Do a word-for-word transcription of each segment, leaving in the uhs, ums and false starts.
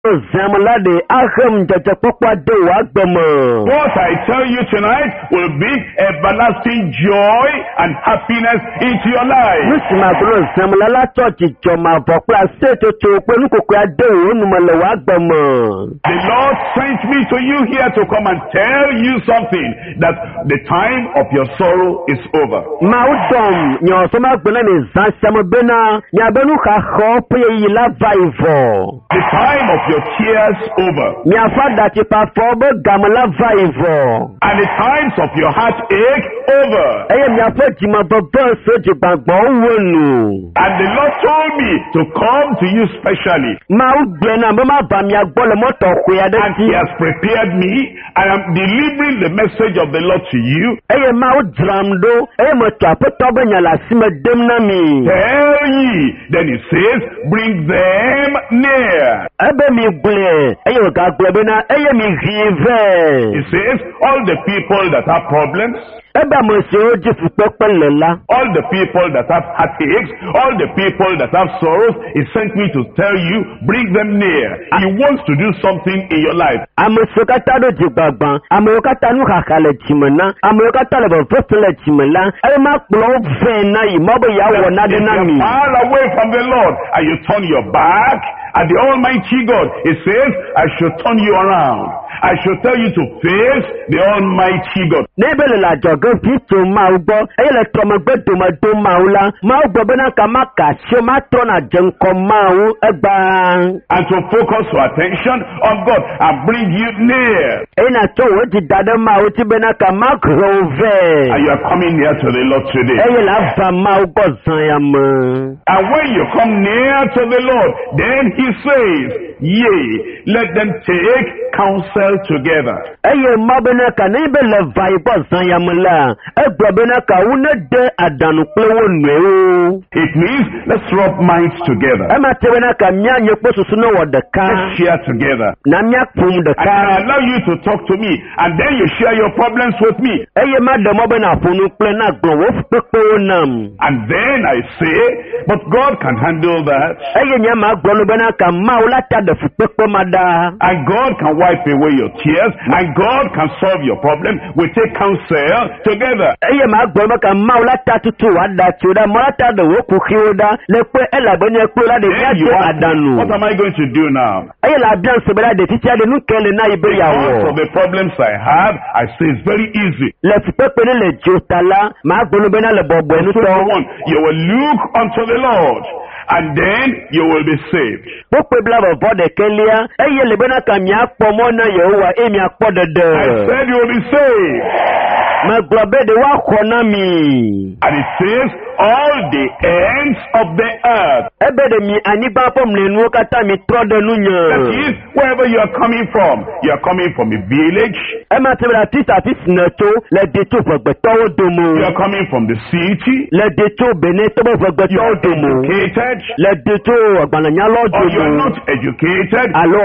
Zamlade Aham Jajakwa de Wagbama. What I tell you tonight will be everlasting joy and happiness into your life. Musima Bro Zamlala Tochi Joma Vokla Seto to Kwenukwa de Unumala Wagbama. The Lord sent me to you here to come and tell you something, that the time of your sorrow is over. Maudom, your summer Benin Zansamabena, Yabenu Hope Yila Vivo. The time of your tears over. Mia father to perform Gamala Vivo. And the times of your heartache over. I am your Fatima Baba Soji Bagbo. And the Lord told me to come to you specially. Maudena Mama Bamia Bolamoto, and He has prepared me. I am delivering the message of the Lord to you. I am out Dramdo, I am a Tapotobanya Sima Demnami. Tell ye, then He says, bring them near. Abemi Ble, Ayoga Glabena, Ayami Rive. He says, all the people that have problems, all the people that have heartaches, all the people that have sorrows, He sent me to tell you, bring them near. He wants to do something in your life. I'm a Sokatado Jibaba, I'm a Katanu Hakale Chimana, I'm a Catalaba Postula Chimala, I'm a Globe Vena, Mobile Nadinami. Far away from the Lord, and you turn your back at the Almighty God. He says, I should turn you around. I should tell you to face the Almighty God. Nebela jogo pitu maubo, electromago to madu maula, maubo bena kamaka, shomatona jenko mau eba. And to focus your attention on God and bring you near. Ena to wati dada mau tibena kamak rove. And you are coming near to the Lord today. Eyela va maubo zayama. And when you come near to the Lord, then He says, yea, let them take counsel together. Eye mabena kanibele vaibo zayamala. Ebrabena kauna de adanu plewo nwe. It means let's rub minds together. Ema tewena kamya nyekpo susuno wadaka. Let's share together. Na mya kum de I can allow you to talk to me, and then you share your problems with me. Eye madamo bena funu plena glo wofpepo nam. And then I say, but God can handle that. Eye nyama glo bena kama ulata de fpepo mada. And God can wipe away your tears, and God can solve your problem. We take counsel together. Eye ma glo kama ulata tutu wada chuda morata de woku hiuda lepe ela benye kula de yade adanu. What am I going to do now? Eye la bian sebela de teacher de nukele na ibe yawo. Because of the problems I have, I say it's very easy. Le fpepo ne le jotala ma glo bena le bobo enu to. You will look unto the Lord, and then you will be saved. I said you will be saved. And it says, all the ends of the earth. That is, wherever you are coming from. You are coming from a village. You are coming from the city. You are educated. Or you are not educated.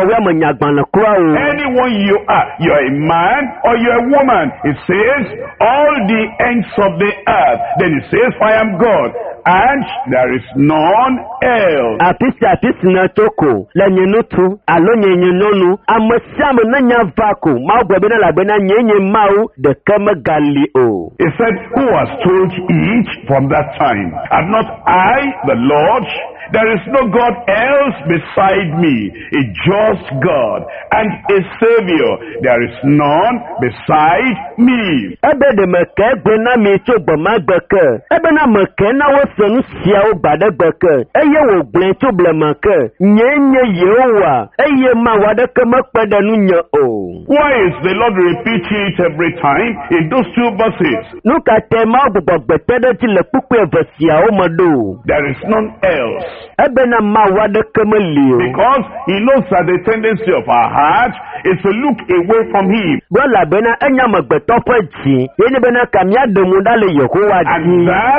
Anyone you are, you are a man or you are a woman. It says, all the ends of the earth. Then it says, I am God, and there is none else. Apisi apisi na toko la nyenutu alonye nyenonu amasamu na nyavaku mau gwabena la bena nyenye mau de kama galio. He said, who has told each from that time? Have not I, the Lord? There is no God else beside me, a just God and a Savior. There is none beside me. Ebe de meke gwena mi chobo magbeke. Ebe na meke na wosenu siya ubade gbeke. Eye wo gwen choble meke. Nye nye yewa. Eye ma wadeke mekpede nunye o. Why is the Lord repeating it every time in those two verses? Nuka tema obubo gbetede chile pukwe versia omado. There is none else. Because He knows that the tendency of our heart is to look away from Him. And that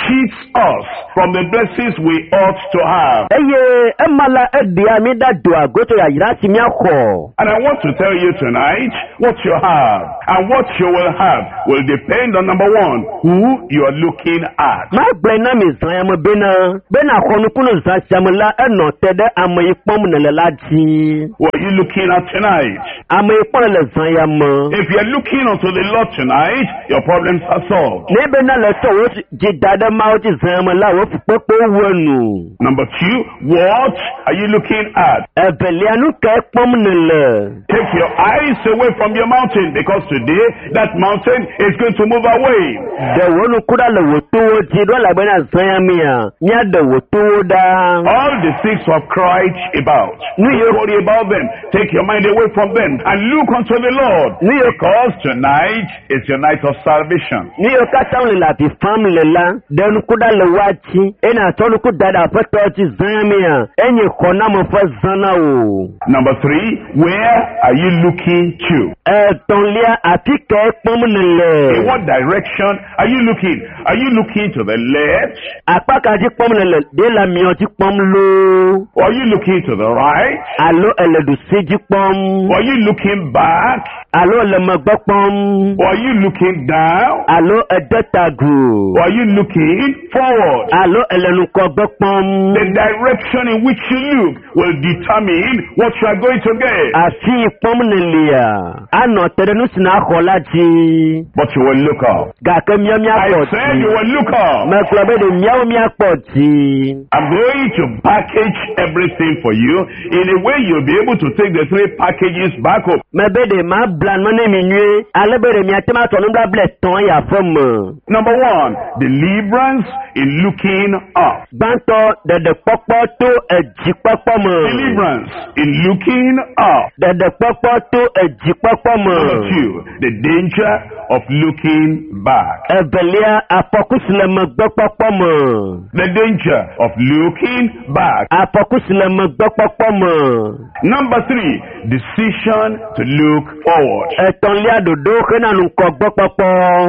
cheats us from the blessings we ought to have. eye emala edi amida do agoto ya yirasi mi akọ. And I want to tell you tonight, what you have and what you will have will depend on, number one, who you are looking at. Ma gbe na mi zan ya mo bena bena konukunu zan siamla eno tede amoyi pom na lelaji. What are you looking at tonight? Amoyi pom le zan ya mo. If you are looking unto the Lord tonight, your problems are solved. Ne bena le to wo ji dada ma o ji zan mo la wo popo wonu. Number two, what are you looking at? Ebele anu ke pom ne le. Take your eyes away from your mountain, because today that mountain is going to move away. De wonu kuda le wo to wo ji do la bena zan ya mi a. Nya de wo to wo da. All the things you have cried about, don't worry about them. Take your mind away from them and look unto the Lord, because tonight is your night of salvation. Ni yo ka taun le la bi fam le la de nu kuda le wachi ena to nu kuda da fa to ji zan mi a. Enye kona mo fa zana o. Number three, where are you looking to? Eh ton lia ati ke pom ne le. In what direction are you looking? Are you looking to the left? Apa ka ji pom ne le de la mi o ji pom lo. Or are you looking to the right? Alo ele du si ji pom. Or are you looking back? Alo le mo gbo pom. Or are you looking down? Alo e deta gu. Or are you looking forward? Alo ele nu ko gbo pom. The direction in which you look will determine what you are going to get. Afi pom ne lia. Ano tere nu sina khola ji. But you will look up. Ga ke mi mi I akọ said you ji. will look up. Ma klobe de mi mi akọ ji. I'm going to package everything for you in a way you'll be able to take the three packages back home. Ma be de ma blan mo ne mi nue. Ale be de mi atema to nu bla ble ton ya fom. Number one, deliverance in looking up. Banto de de popo to eji popo mo. Deliverance in looking up. De de popo to eji popo mo. Number two, the danger of looking back. Ebelia apokusle mo gbo popo mo. The danger of looking back. Apokusle mo gbo popo mo. Number three, decision to look forward. Eton lia dodo kena nu ko gbo popo.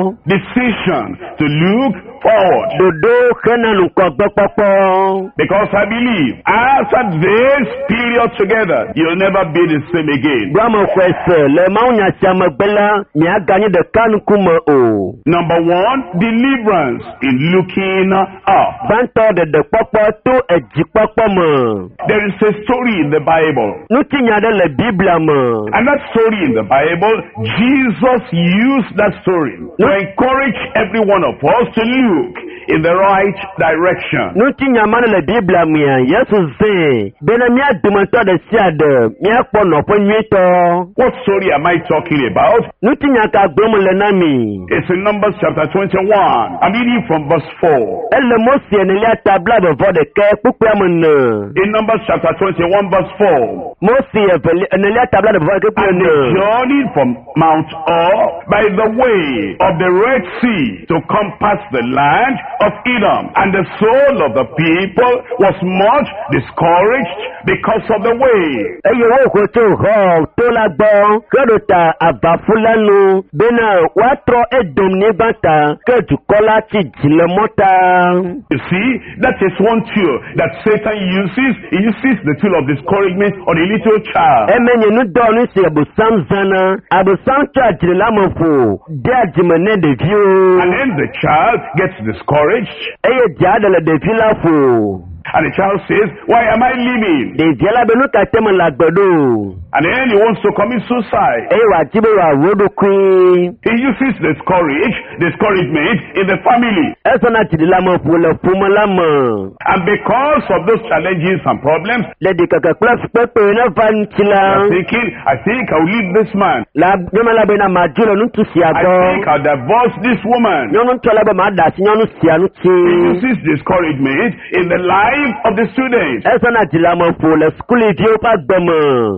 Decision to look forward. Dodo kena nu ko gbo popo. Because I believe after this period together, you'll never be the same again. Bramo kwese le maunya chama bela mi aganye de kanu kuma o. Number one, deliverance in looking up. Banto de de popo to eji popo mo. There is a story in the Bible. Nuti nya de le Biblia mo. And that story in the Bible, Jesus used that story to encourage every one of us to look in the right direction. Nuti nya mana le Biblia mo ya Yesu ze. Bena mi adumanto de siade mi akpo no po nwito. What story am I talking about? Nuti nya ka gbomo le nami. It's in Numbers chapter twenty-one. I'm reading from verse four. Elle mosi ene lia tabla de vode ke pupu amene. In Numbers chapter twenty-one verse four. Mosi ene lia tabla de vode ke pupu And they amene. journeyed from Mount Or by the way of the Red Sea to compass the land of Edom. And the soul of the people was much discouraged because of the way. Eye wo ko to ho to la gbo kedo ta abafulanu bena wa tro edom ni bata ke jukola ti jile mota. You see, that is one tool that Satan uses. He uses the tool of discouragement on a little child. Emenye nu do nu se abusam zana abusam cha jile lamofo de ajimene de view. And then the child gets discouraged. Eye jada le de vila fo. And the child says, why am I living? De viala benu ka tema la gbodo. And then he wants to commit suicide. Eye wa jibe wa wodo kwi. He uses discourage, discouragement in the family. Eso na jile lamofo le fumo lamo. And because of those challenges and problems, Le de kaka kula pepe na van you are chila. thinking, I think I'll leave this man. La nyama la bena majulo nu tu I siago. think I'll divorce this woman. Nyɔnu ŋutɔ la be ma da si nyɔnu sia He ŋuti. uses discouragement in the life of the students. Esɔna dzilamefo le sukuliviwo ƒe agbeme. He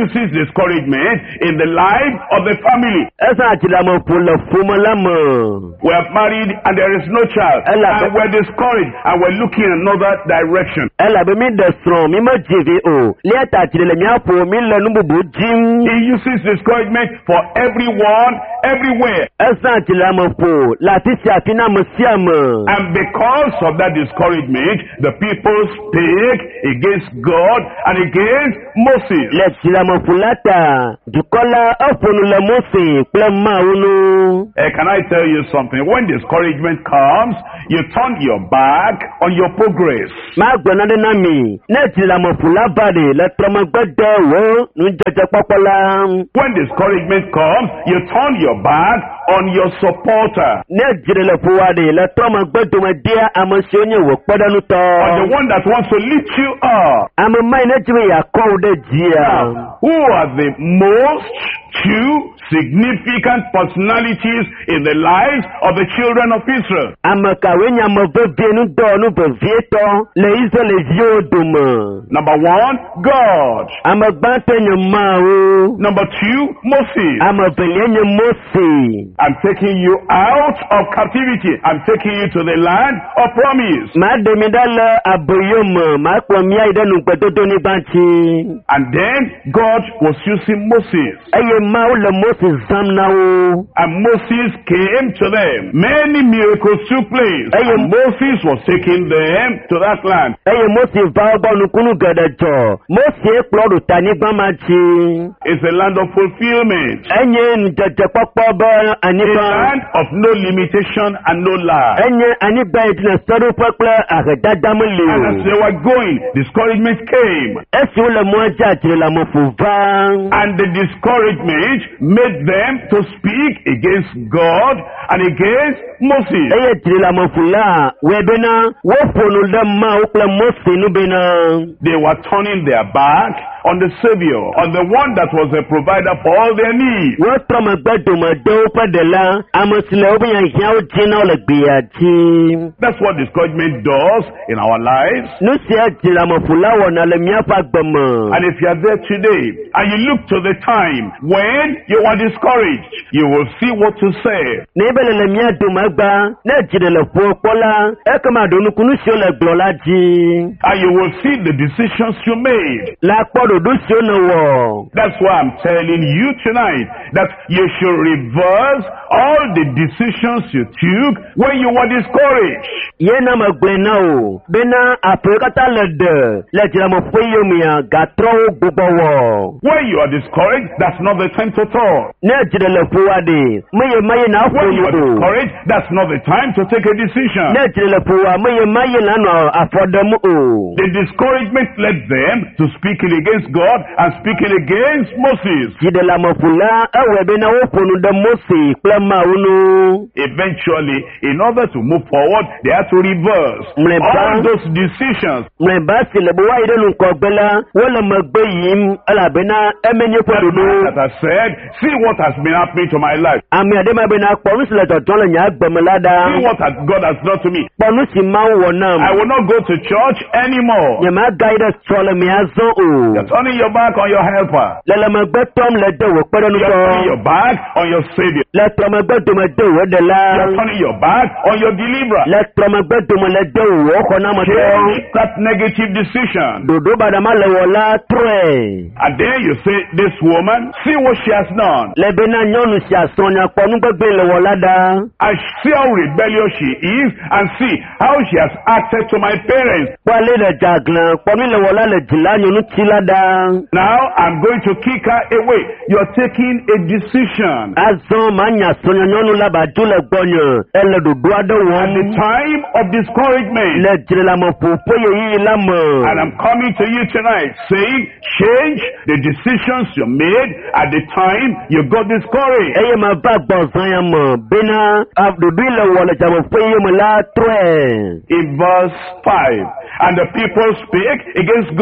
uses discouragement in the life of the family. Esa achilamo pula fuma lama. We are married and there is no child. Ela- And we're discouraged and we're looking in another direction. Ela be mi destron mi ma jivi o. Lieta achile mi apo mi le nububu jim. He uses discouragement for everyone, everywhere. Esa achilamo po. Latisi afina musiama. And because of that discouragement, the people speak against God and against Moses. Le chilamo fulata. Dukola afonu le mose. Ple maunu. Eh, can I tell you something? When discouragement comes, you turn your back on your progress. Ma gbona de nami. Ne chilamo fulabade. Le troma gbede wo. Nu jaja popola. When discouragement comes, you turn your back on your supporter. Ne jire le fuwade. Le troma gbede me dia amosionye wo kpada nuto. On the one that wants to lift you up. Ame mai ne jiwe ya kou de jia. Now, who are the most two significant personalities in the lives of the children of Israel? Ame kawe nyame vevie nu do nu vevie to. Le Israel le vio dome. Number one, God. Ame gbante nye mao. Number two, Moses. Ame velie nye Mose. I'm taking you out of captivity. I'm taking you to the land of promise. Ma demi dale aboyome. Ma kwa miya ide nu kwedodo ni banchi. And then God was using Moses. Eye mao le Mose zamnao. And Moses came to them. Many miracles took place. Hey, And Moses was taking them to that land. Eye Mose va ba nukunu gedejo. Mose ekplodu tani bamachi. It's a land of fulfillment. Enye njeje popo ba A aniba. land of no limitation and no lie. Enye aniba itina soru pekle agedadamuli. And as they were going, discouragement came. Esi ule mwaja chile la mofuva. And the discouragement made them to speak against God and against Moses. Eye chile la mofula. Webena. Wofonu dema ukle Mose nubena. They were turning their back on the Savior, on the one that was a provider for all their needs. Wotroma gbadoma de upa de la. Amosile obi yankiao jina ole biyachi. That's what discouragement does in our lives. Nusi chile la mofula wana le miafa gbama. And if you are there today and you look to the time when you are discouraged, you will see what to say. Nebele le mia dumagba. Ne chile le popola. Ekama donukunu sio le glolaji. And you will see the decisions you made. La kodo dusio no wo. That's why I'm telling you tonight that you should reverse all the decisions you took when you were discouraged. Yena magbena o. Bena aprokata le de. Le chile mo fuyo miya. Gatro gubo wo. When you are discouraged, that's not the time to talk. Ne chile le fuwade. Meye maye na When you are fuyo. discouraged, that's not the time to take a decision. Ne chile le fuwa. Meye maye na no afodemu o. The discouragement led them to speaking against God and speaking against Moses. Chide la mofula. Ewe bena wofonu de Mose. Kple maunu. Eventually, in order to move forward, they had to reverse Mleba. all those decisions. Mwen basi le buwa ide nukogbela. Wole magbe yim. Ala bena emenye That man fododo. that has said, see what has been happening to my life. Ami adema bena kponusi le totole nya See agbemelada. what has, God has done to me. Kponusi ma I wonam. will not go to church anymore. Nyama guide chole mi azo You're o. turning your back on your helper. Lele magbe tom le de wo kpede You're turning nuko. your back on your Savior. Le tromagbe dome de wo de la. You're turning your back on your deliverer. Le tromagbe dome le de wo kona moto. Change that negative decision. Dodo badama le wo la tre. And then you say, this woman, see what she has done. Le bena nyonu si asonya kponu gbegbe le wo la da. And see how rebellious she is and see how she has acted to my parents. Wale le jaglan kponu le wo la le jila nyonu ti la da. Now I'm going to kick her away. You're taking a decision. Azon manya sonya nyonu la ba jule gbonyo. Ele dodo ado At the wom. time of discouragement. Le jile la mo popo ye yi la mo. And I'm coming to you tonight saying, change the decisions you made at the time you got discouraged. Eye ma ba gbonzan ya mo. Bena dodo le wo le jamo po ye mo la tre. In verse five, and the people spake against God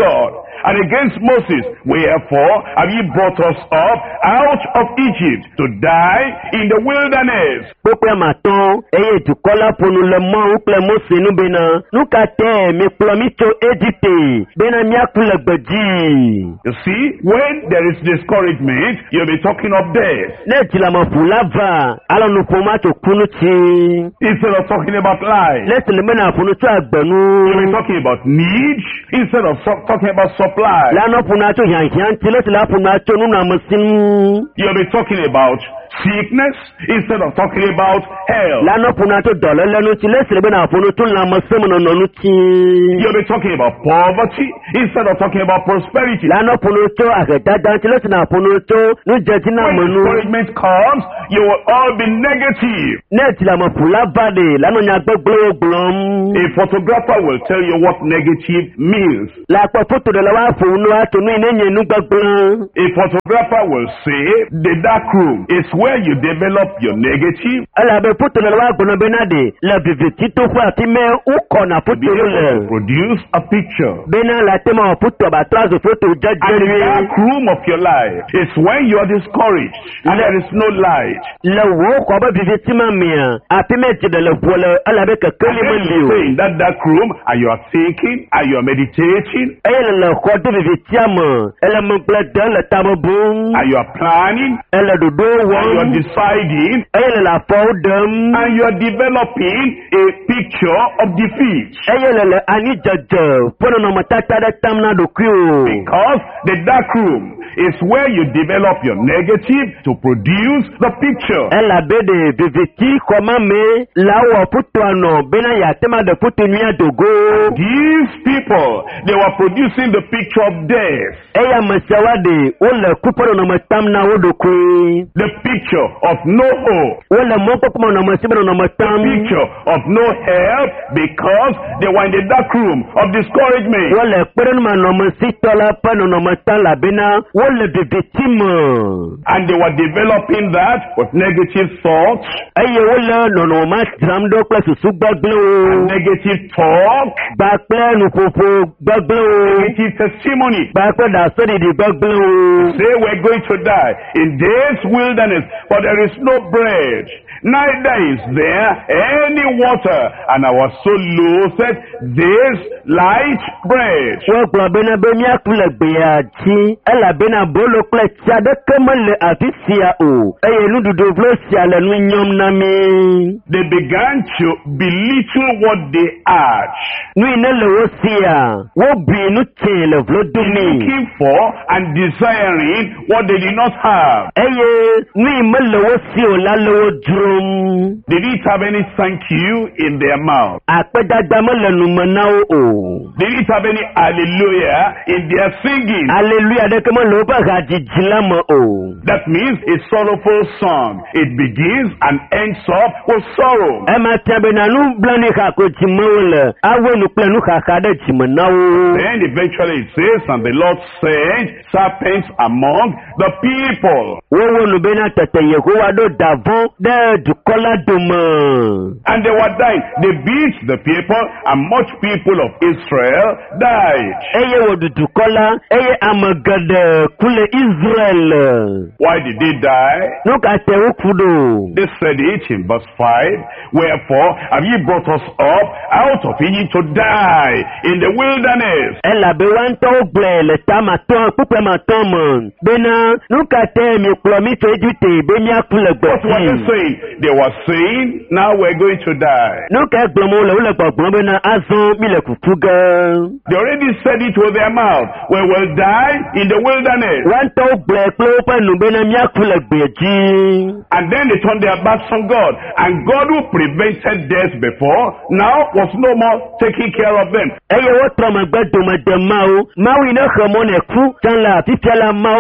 and against Moses. Wherefore have ye brought us up out of Egypt to die in the wilderness? Pokpe maton, eye dukola ponu le mon ukle Mose nu bena, nu kate mi plomito Egypte, bena miakule beji. You see, when there is discouragement, you'll be talking of death. Let la mafulava, ala nu pomato kunuti. Instead of talking about life, Let le mena ponu tu agbenu. you'll be talking about need instead of so- talking about supply. La no punato yan yan ti let la punato nu na masin. You'll be talking about sickness instead of talking about health. La no punato dole le nu ti let le mena ponu tu na masin no no ti. You'll be talking about poverty instead of talking about prosperity. La no punato agada ti let na punato nu jejina When manu. discouragement comes, you will all be negative. Net la mafulava de la no nya gbogbo glom. A photographer will tell you what negative means. La kwa foto de la wa funu ato nu inenye nu gbogbo. A photographer will say the dark room is where you develop your negative Ala be foto de la wa gbono benade la viviti to fa ti me uko na to be foto able to le. produce a picture. Bena la tema foto ba trazo foto And the jajere. dark room of your life is when you are discouraged and there is no light. Le wo ko ba viviti ma mia. Api me ti de le voile ala be And kakeli then you mo stay liu. in that dark room and you are thinking and you are meditating Ele le ko de viviti ama. Ele mo gle de le tamo bum. and you are planning Ele do do and you are won. deciding Ele la fo dem. and you are developing a picture of defeat. Ele le ani jaja. Pono no matata de tamna do krio. Because the dark room is where you develop your negative to produce the picture. Ela bede viviti koma me lawo puto ano bena ya tema de puto nuya dogo. These people, they were producing the picture of death, Eya masawade ole kuporo no matam na wodokwe. the picture of no hope, Ole moko kuma no masibero no the matam. picture of no help because they were in the dark room of discouragement. Ole pere no no masitola pa no no matam la bena ole vivitima. And they were developing that with negative thoughts, Eye ole no no mas dramdo kwa susu gbaglo. negative talk, Bakle no fofo gbaglo. negative testimony. Bakle da sori di gbaglo. Say we're going to die in this wilderness, but there is no bread, neither is there any water. And I was so loatheth this light bread. Wọ́n gbọ́ bẹ́nà bẹ́ ní àkúlẹ̀ gbìyà tí ẹ̀là bẹ́nà bọ́ọ̀lù pẹ̀lẹ̀ tí adẹ́kẹ́ mọ́lẹ̀ àfi síya o. Ẹyẹ inú dúdú fúló sí alẹ́ nu yọm náà mi. They began to belittle what they had, Nu iná lọ́wọ́ síya, wọ́n bì inú tìǹ lẹ̀ fúló dùn mí. looking for and desiring what they did not have. Ẹyẹ nu ìmọ̀ lọ́wọ́ sí o lálọ́wọ́ dúró. They didn't have any thank you in their mouth. Àpẹ́dàgbà mọ́lẹ̀ nu mọ̀ náà o. They didn't have any hallelujah in their singing. Aleluya adẹ́kẹ́ mọ́ lọ́wọ́ bá àjèjì lámọ̀ o. That means a sorrowful song. It begins and ends up with sorrow. Ẹ máa tẹ́ abẹ́ náà nù blanc ní kàkó jìmọ̀ wọlé. Awọ́ inú pẹ̀lú kàkà dẹ̀ jìmọ̀ náà o. Then eventually it says, and the Lord sent serpents among the people. Wọ́n wọ́n nu bẹ́ẹ̀ náà tẹ̀tẹ̀ yẹ̀kọ́ wa dó dàbọ̀ dẹ́ dùkọ́lá dùmọ̀. And they were dying. They beat the people, and much people of Israel died. Eye wò dùdùkọ́lá, eye amagẹ̀dẹ̀ kúlẹ̀ Israel. Why did they die? Nuka tẹ̀ ó kudo. They said it in verse five. Wherefore have ye brought us up out of Egypt to die in the wilderness? Ẹ làbẹ̀ wá ń tọ́ gbẹ̀ lẹ́tà mà tán púpẹ̀ mà tán mọ̀. Bẹ́ẹ̀na nuka tẹ̀ mi kúlọ̀ mi tó ejú tè bẹ́ẹ̀ ní akúlẹ̀ What were they gbẹ̀tì. saying? They were saying, now we're going to die. Nuka gbọ̀mọ̀ wọlé wọlé gbọ̀gbọ̀n bẹ́ẹ̀ na azán mi lẹ̀ kúkú gan. They already said it with their mouth. We will die in the wilderness. Wá ń tọ́ gbẹ̀ pé ó pẹ̀ nù bẹ́ẹ̀ na mi akúlẹ̀ gbẹ̀jì. And then they turned their backs on God. And God who prevented death before, now was no more taking care of them. Ẹyẹ wọ́n tọ́ ma gbẹ́ dòmọ̀dẹ̀ máa o. Máa wí iná xẹ̀mọ́ nẹ̀ kú. Sanla fífiala máa ma la ma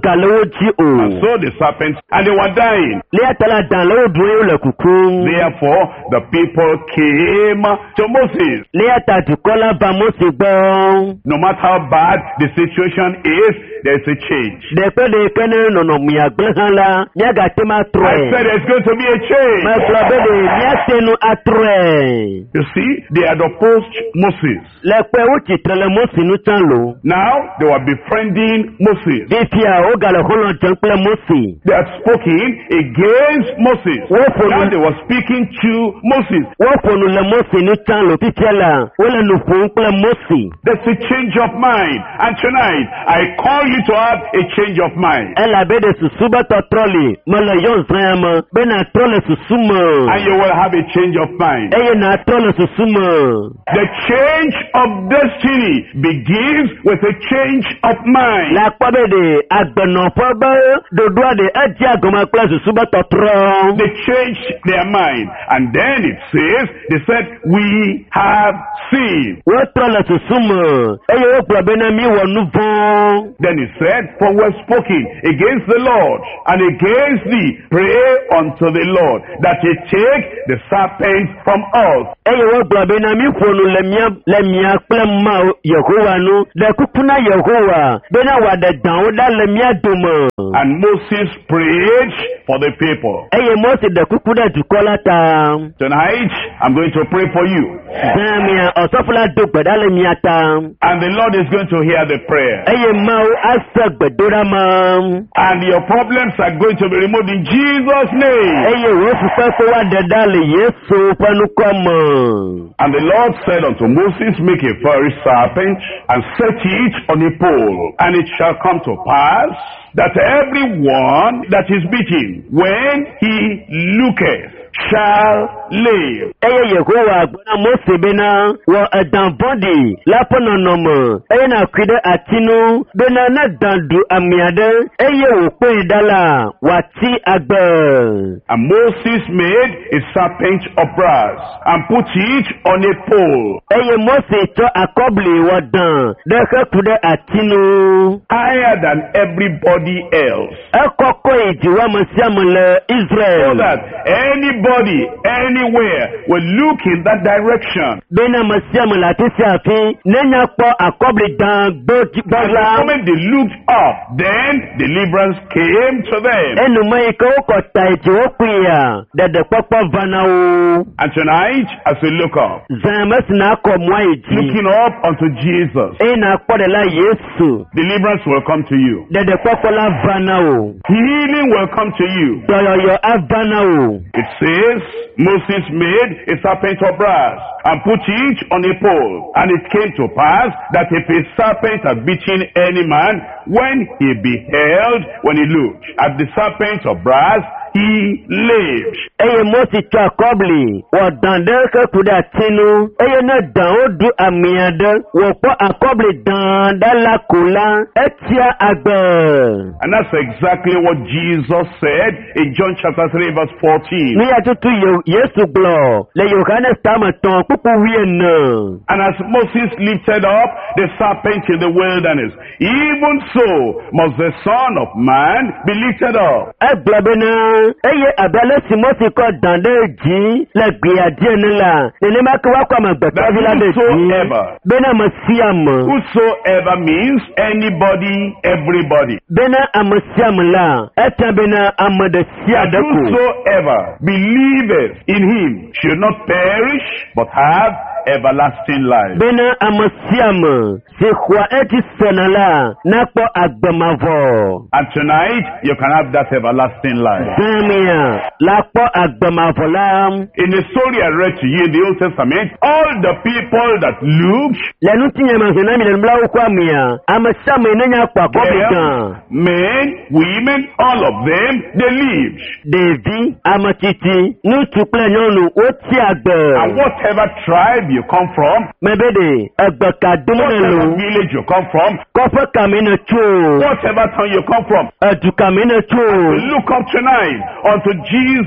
mega lọ́wọ́ jí o. And so the serpents, and they were dying. Lé àtàlà dàn lọ́wọ́ dùn yóò lẹ̀ kúkú. Therefore, the people came to Moses. Lé àtàdùkọ́lá bá Mósè gbọ́. No matter how bad the situation is, there's a change. Dẹ̀pẹ́ de kẹ́ni nọ̀nà mìàgbẹ́ hàn la, ní àgàtí máa tọ̀ I ẹ̀. said there's going to be a change. Mẹ́fìlà bẹ́ẹ̀ de ní àtẹnu àtọ̀ ẹ̀. You see, they had opposed Moses. Lẹ́pẹ́ ó ti tẹ̀lé Mósè ní tán lò. Now, they were befriending Moses. Fífi à ó gàlẹ̀ kó lọ jẹun pẹ́ Mósè. They had spoken against Moses. Wọ́n fònú. Now they were speaking to Moses. Wọ́n fònú lẹ Mósè ní tán lò fífi ẹ̀ la, ó lẹ lù fún pẹ́ Mósè. There's a change of mind. And tonight, I call you to have a change of mind. Ẹ làbẹ́ de sùsú bẹ́ tọ́ trọ́lì, mọ lẹ yọ̀ nsán yẹn mọ, bẹ́ẹ̀ náà trọ́lì sùsú mọ̀. And you will have a change of mind. Ẹ yẹ náà trọ́lì sùsú mọ̀. The change of destiny begins with a change of mind. Làpọ̀ bẹ́ẹ̀ de agbẹ̀nọ̀fọ́ bẹ́ dodo àdé ẹ jẹ́ àgọ́mọ pẹ́ sùsú bẹ́ tọ́ trọ́. They changed their mind. And then it says, they said, we have sinned. Wọ́n trọ́lì sùsú mọ̀, ẹ yẹ wọ́n pọ̀ bẹ́ẹ̀ náà mi wọ̀ nù fún. Then he said, for we have spoken against the Lord and against thee. Pray unto the Lord that he take the serpent from us. Ẹ yẹ wọ́n pọ̀ bẹ́ẹ̀ náà mi fònù lẹ́mìá pẹ́ mọ́ Yehowa nù. Lẹ́kúkúná Yehowa, bẹ́ẹ̀ náà wà dẹ̀ dàn ó dá lẹ́mìá dùnmọ̀. And Moses prayed for the people. Ẹ yẹ Mósè dẹ̀ kúkú dẹ̀ dùkọ́ láta. Tonight, I'm going to pray for you. Sẹ́mi ọ̀sọ́fúnla dùn gbẹ̀dá lẹ́mìá ta. And the Lord is going to hear the prayer. Ẹ yẹ máa á sọ gbẹ̀dọ́rà mọ́. And your problems are going to be removed in Jesus' name. Ẹ yẹ wọ́n fi fẹ́ kó wá dẹ̀dá lè Yéṣu fẹ́nu kọ́ mọ̀. And the Lord said unto Moses, make a fiery serpent, and set it on a pole. And it shall come to pass, that everyone that is beaten, when he looketh, shall live. Ẹ yẹ Yehowa gbọ́dọ̀ Mósè bẹ́ẹ̀ náà wọ ẹ̀dàn bọ́dì lápọ̀nà nọ̀mọ̀. Ẹ yẹ náà kúndé àtinú bẹ́ẹ̀ náà náà dàn du àmì àdé. Ẹ yẹ wò pé ìdálà wà tí àgbẹ̀. And Moses made a serpent of brass, and put it on a pole, Ẹ yẹ Mósè tọ́ àkọ́bìlì wọ dàn dẹ́kẹ́ kúndé àtinú. higher than everybody else. Ẹ kọ́kọ́ ìjìwá mọ̀ sí àmọ̀lẹ̀ So Israel. that anybody, anywhere, will look in that direction. Bẹ́ẹ̀ náà mọ̀ sí àmọ̀lẹ̀ àti sí àfin. Nẹ́ẹ̀nyà pọ̀ àkọ́bìlì dàn And gbọ́dọ̀. the moment they looked up, then deliverance came to them. Ẹnu mọ ike ó kọ̀ ta ìjìwó pìyà dẹ̀dẹ̀ pọ́pọ́ vana o. And tonight, as we look up, Zàmẹ́sì náà kọ̀ mọ́ ìjì. looking up unto Jesus, Ẹ̀yin náà pọ̀ dẹ̀ la Yéṣu. deliverance will come to you. Dẹ̀dẹ̀ pọ́pọ́ la vana o. Healing will come to you. Dọ̀yọ̀yọ̀ á vana o. It says, Moses made a serpent of brass and put it on a pole. And it came to pass that if a serpent had bitten any man, when he beheld, when he looked at the serpent of brass, he lived. Eye Mósè tó àkọ́bìlì wọ̀ dàn dẹ́ kẹ́kùdà tínú. Eye náà dàn ó du àmì àdẹ́. Wọ̀ pọ̀ àkọ́bìlì dàn dálà kò lá. Ẹ tíya àgbẹ̀. And that's exactly what Jesus said in John chapter three verse fourteen. Ní àtútù Yéṣu gbọ̀ lẹ Yohanes tàmà tán púpọ̀ wíyẹn náà. And as Moses lifted up the serpent in the wilderness, even so must the Son of Man be lifted up. Ẹ gbàgbé náà. Eye àbẹ̀lẹ̀ sì Mósè kọ́ dàndé jì lẹ́gbẹ̀ẹ́ díẹ̀ nílà. Nìní máa kí wá kọ́ àmọ̀ gbẹ̀tọ́ bí ládé jì. Whosoever. Bẹ́ẹ̀ náà mọ̀ sí àmọ̀. Whosoever means anybody, everybody. Bẹ́ẹ̀ náà àmọ̀ sí àmọ̀ là. Ẹ tẹ́ bẹ́ẹ̀ náà àmọ̀ dẹ̀ sí And àdẹ́kù. whosoever believeth in him should not perish, but have everlasting life. Bẹ́ẹ̀ náà àmọ̀ sí àmọ̀. Sì hùwà ẹ ti sọ̀nà là. Nápọ̀ àgbẹ̀màvọ̀. And tonight, you can have that everlasting life. Sẹ́mìà lápọ̀ àgbẹ̀màvọ̀ là. In the story I read to you in the Old Testament, all the people that looked, Lẹ́nu tí yẹn màsùn náà mi lẹ́nu bíláwó kọ́ àmì à. Àmọ̀ sí àmọ̀ iná yẹn àpò àkọ́bì them, kan. men, women, all of them, they lived. Dèví àmọ̀ títí ní ìtúpẹ́ nyọ́nu ó tí àgbẹ̀. And whatever tribe you come from, Mẹ́bẹ́dẹ̀ ẹgbẹ̀ka dúnmọ́ whatever lò. village you come from, Kọ́fẹ́ kàmí nà tó. whatever town you come from, Ẹ̀dù kàmí nà tó. look up tonight unto Jesus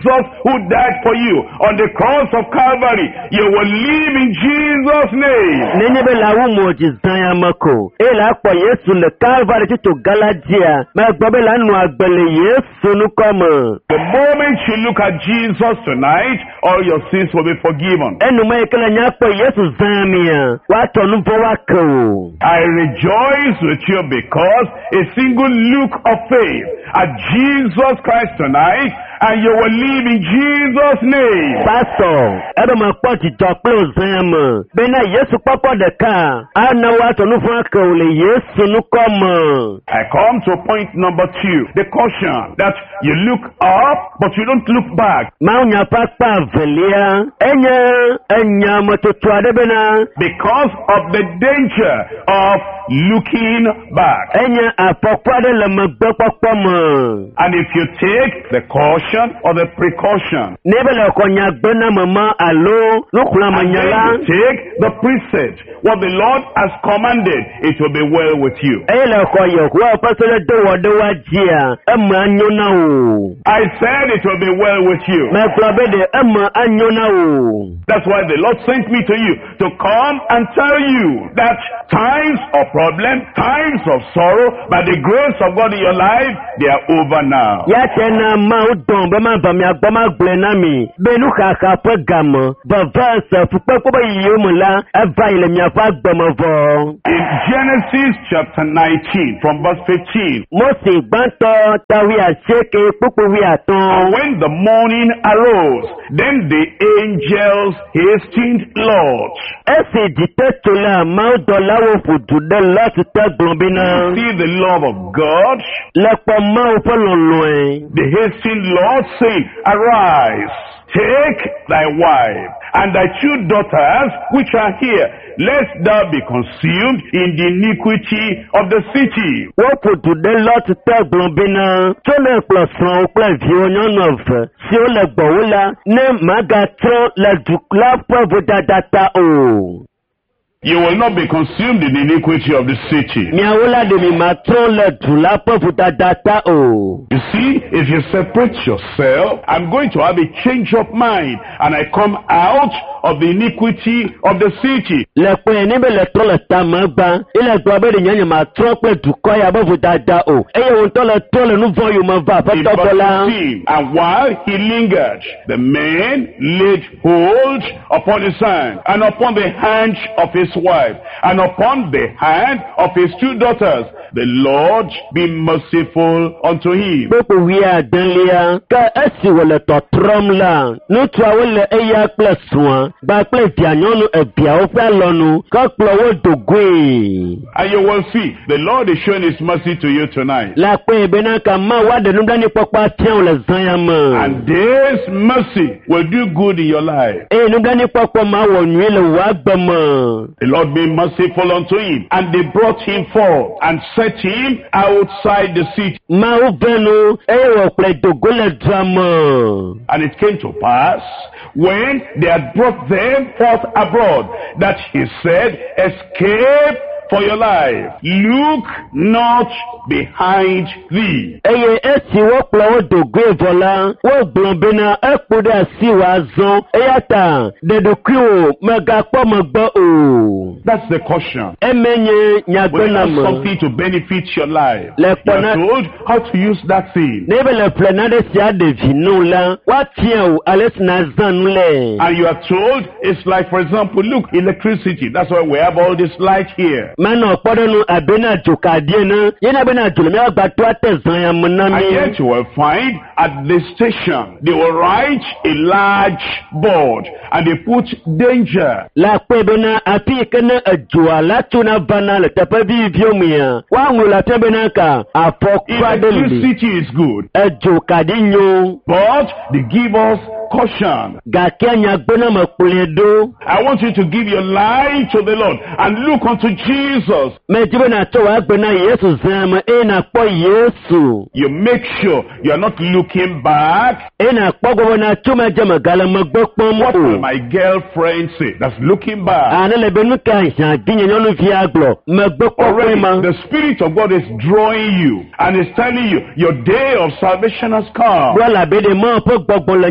who died for you on the cross of Calvary, you will live in Jesus' name. Nenye be la wu moji zanya mako. E la po Yesu le Calvary ti to Galatia. Ma gbobe la nu agbele Yesu nu komo. The moment you look at Jesus tonight, all your sins will be forgiven. Enu ma ekele nya po Yesu zanya. Wa to nu bo wa ko. I rejoice with you because a single look of faith at Jesus Christ tonight, and you will live in Jesus' name. Pastor, ebe ma po ti do pe o zanya. Be na Yesu papa de ka. Ana wa to nu fun ka o le Yesu nu komo. I come to point number two, the caution that you look up, but you don't look back. Ma nya papa velia. Enya enya mototo adebena. Because of the danger of looking back. Enya apokwade le magbo popomo. And if you take the caution or the precaution, Nebele konya gbona mama alo nukula and then manyala. you take the precept, what the Lord has commanded, it will be well with you. Ele koyo kwa pasole do wode wajia. Ema anyona o. I said it will be well with you. Me klobede ema anyona o. That's why the Lord sent me to you, to come and tell you that times of problem, times of sorrow, by the grace of God in your life, they are over now. Ya tena ma udon be ma ba mi agbo ma gble na mi. Be nu kaka pe gamo. Ba verse fupe ko ba yomula. Eva ile mi afa gbomo vo. In Genesis chapter nineteen, from verse fifteen, Mose gbanto tawi aseke pupu wi and aton. when the morning arose, then the angels hastened Lot. Ese dite tola ma dola wo fudu de lot te glombina. See the love of God. Lepo ma o fe loloi. The hastened Lord saying, arise, take thy wife and thy two daughters which are here, lest thou be consumed in the iniquity of the city. Wo fudu de lot te glombina. To le plus ran o ple vi o nyon of. Si o le gbo la ne maga tro le dukla po data o. You will not be consumed in the iniquity of the city. Miaola de mi matron le dula po data o. You see, if you separate yourself, I'm going to have a change of mind, and I come out of the iniquity of the city. Le pe ni be le tro le ta ma gba. Ile gbo be de nyan ma tro pe duko ya bo data o. Eye won to le tro le nu vo yo ma va pe In to verse bola. fifteen, and while he lingered, the man laid hold upon his hand, and upon the hand of his wife, and upon the hand of his two daughters. The Lord be merciful unto him. Popo wi adanlia ka esi wole to trom la. Nu twa wole eya plus one. Ba ple pianyonu e bia o fe lonu. Ka klo wo dogwe. And you will see, the Lord is showing his mercy to you tonight. La pe bena ka ma wa de nu dani popa tian le zanya ma. And this mercy will do good in your life. E nu dani popa ma wo nwi le wa gbama. The Lord be merciful unto him. And they brought him forth and set him outside the city. Ma o venu e wo ple dogo le drama. And it came to pass, when they had brought them forth abroad, that he said, escape for your life. Look not behind thee. Eye esi wo plo wo dogo evola. Wo blombena e kuda si wa zon. Eyata de do krio mega po mo gbo o. That's the caution. Emenye When you nyagbena have mo. something to benefit your life, Le you are pona- told how to use that thing. Nebe le plenade si ade vinu la. Wa tien ou ales na zan le. And you are told, it's like, for example, look, electricity. That's why we have all this light here. Mano podo nu abena joka diena. Yena bena jule me agba to ate zan ya And munami. yet you will find at the station, they will write a large board and they put danger. La pe bena api kene ejua la tuna vana le tepe bi viomia. Wa ngula te bena ka afokwa deli. Electricity is good, Ejo kadinyo. but they give us caution. Ga kenya gbona makuledo. I want you to give your life to the Lord and look unto Jesus. Me jibe na to wa gbona Yesu zama e na po Yesu. You make sure you are not looking back. E na po go na tuma jama gala magbo pon What will mo. my girlfriend say? That's looking back. Ana le benu ka jan dinye nyonu fi aglo. Magbo pon Already, ma. the Spirit of God is drawing you and is telling you your day of salvation has come. Bro la be de mo po gbogbon le nya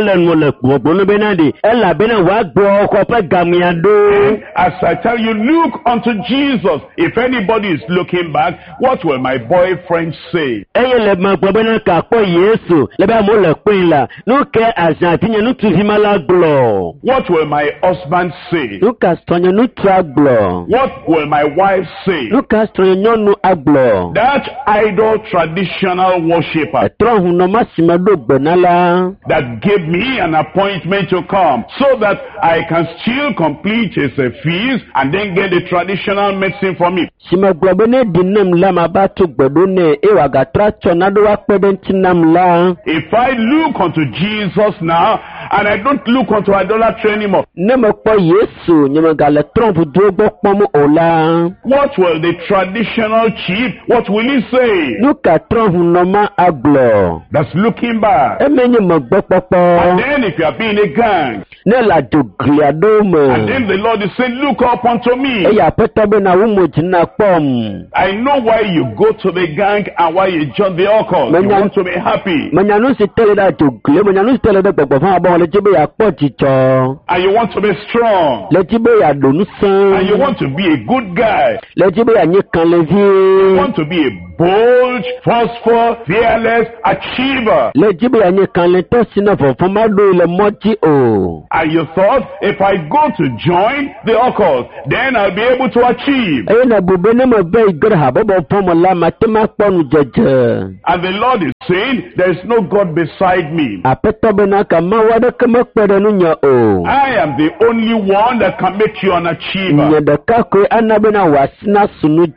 le no le gbogbo no be na de ela be na wa gbo ko pe gamia do. As I tell you, look unto Jesus. If anybody is looking back, what will my boyfriend say? Eye le ma gbo be na ka po Yesu le ba mo le pin la no ke ajan ti nu tu fi mala glo. What will my husband say? Lucas tonye nu tu aglo. What will my wife say? Lucas tonye nyonu aglo. That idol traditional worshiper Etro hu no masima do benala that gave me an appointment to come so that I can still complete his uh, feast and then get the traditional medicine from it. sima glo ne dinem la ma ba tu gbedo ne e wa ga tra chona do wa pe den tinam la. If I look unto Jesus now and I don't look unto idolatry anymore, ne me po Yesu nye me ga le trompe do gbo pom ola. what will the traditional chief, what will he say? Luka trompe no ma aglo. That's looking back. E me nye me gbo popo. And then if you are being a gang, Ne la do gliado and me. then the Lord is saying, look up unto me. E ya peto be na wo mo jina pom. I know why you go to the gang and why you join the occult. You Manya- want to be happy. Manyanu si tele da do gle manyanu si tele da gbogbo fa bon le jibe ya po ticho. And you want to be strong. Le jibe ya do nu And you san. want to be a good guy. Le jibe ya nye kan le You vie. want to be a bold, forceful, fearless achiever. Le jibe ya nye kan le to sina fo fo ma do le moji o. And you thought, if I go to join the occult, then I'll be able to achieve. E na bube ne mo be igre ha bo bo fo mo la ma te ma po nu jeje. And the Lord is saying, there is no God beside me. Apeto be na ka ma wa de ke ma pere nu nya o. I am the only one that can make you an achiever. Nye de ka ko anabe na wasina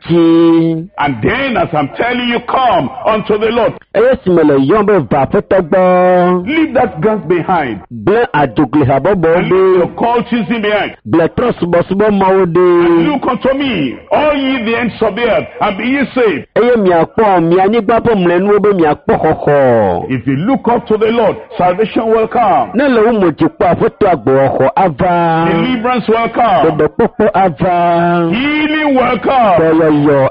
sunuji. And then as I'm telling you, come unto the Lord. E simele yombe va apeto gbo. Leave that guns behind. Ble adogle ha bo bo And de. leave your cultism behind. Ble tro subo subo ma wo And de. look unto me, all ye the ends of the earth, and be ye saved. Eye mi akpo mi anigba po mle nu obe mi akpo koko. If you look up to the Lord, salvation will come. Ne le wo mo ti po afoto agbo oko ava. Deliverance will come. Dodo popo ava. Healing will come. Yoyo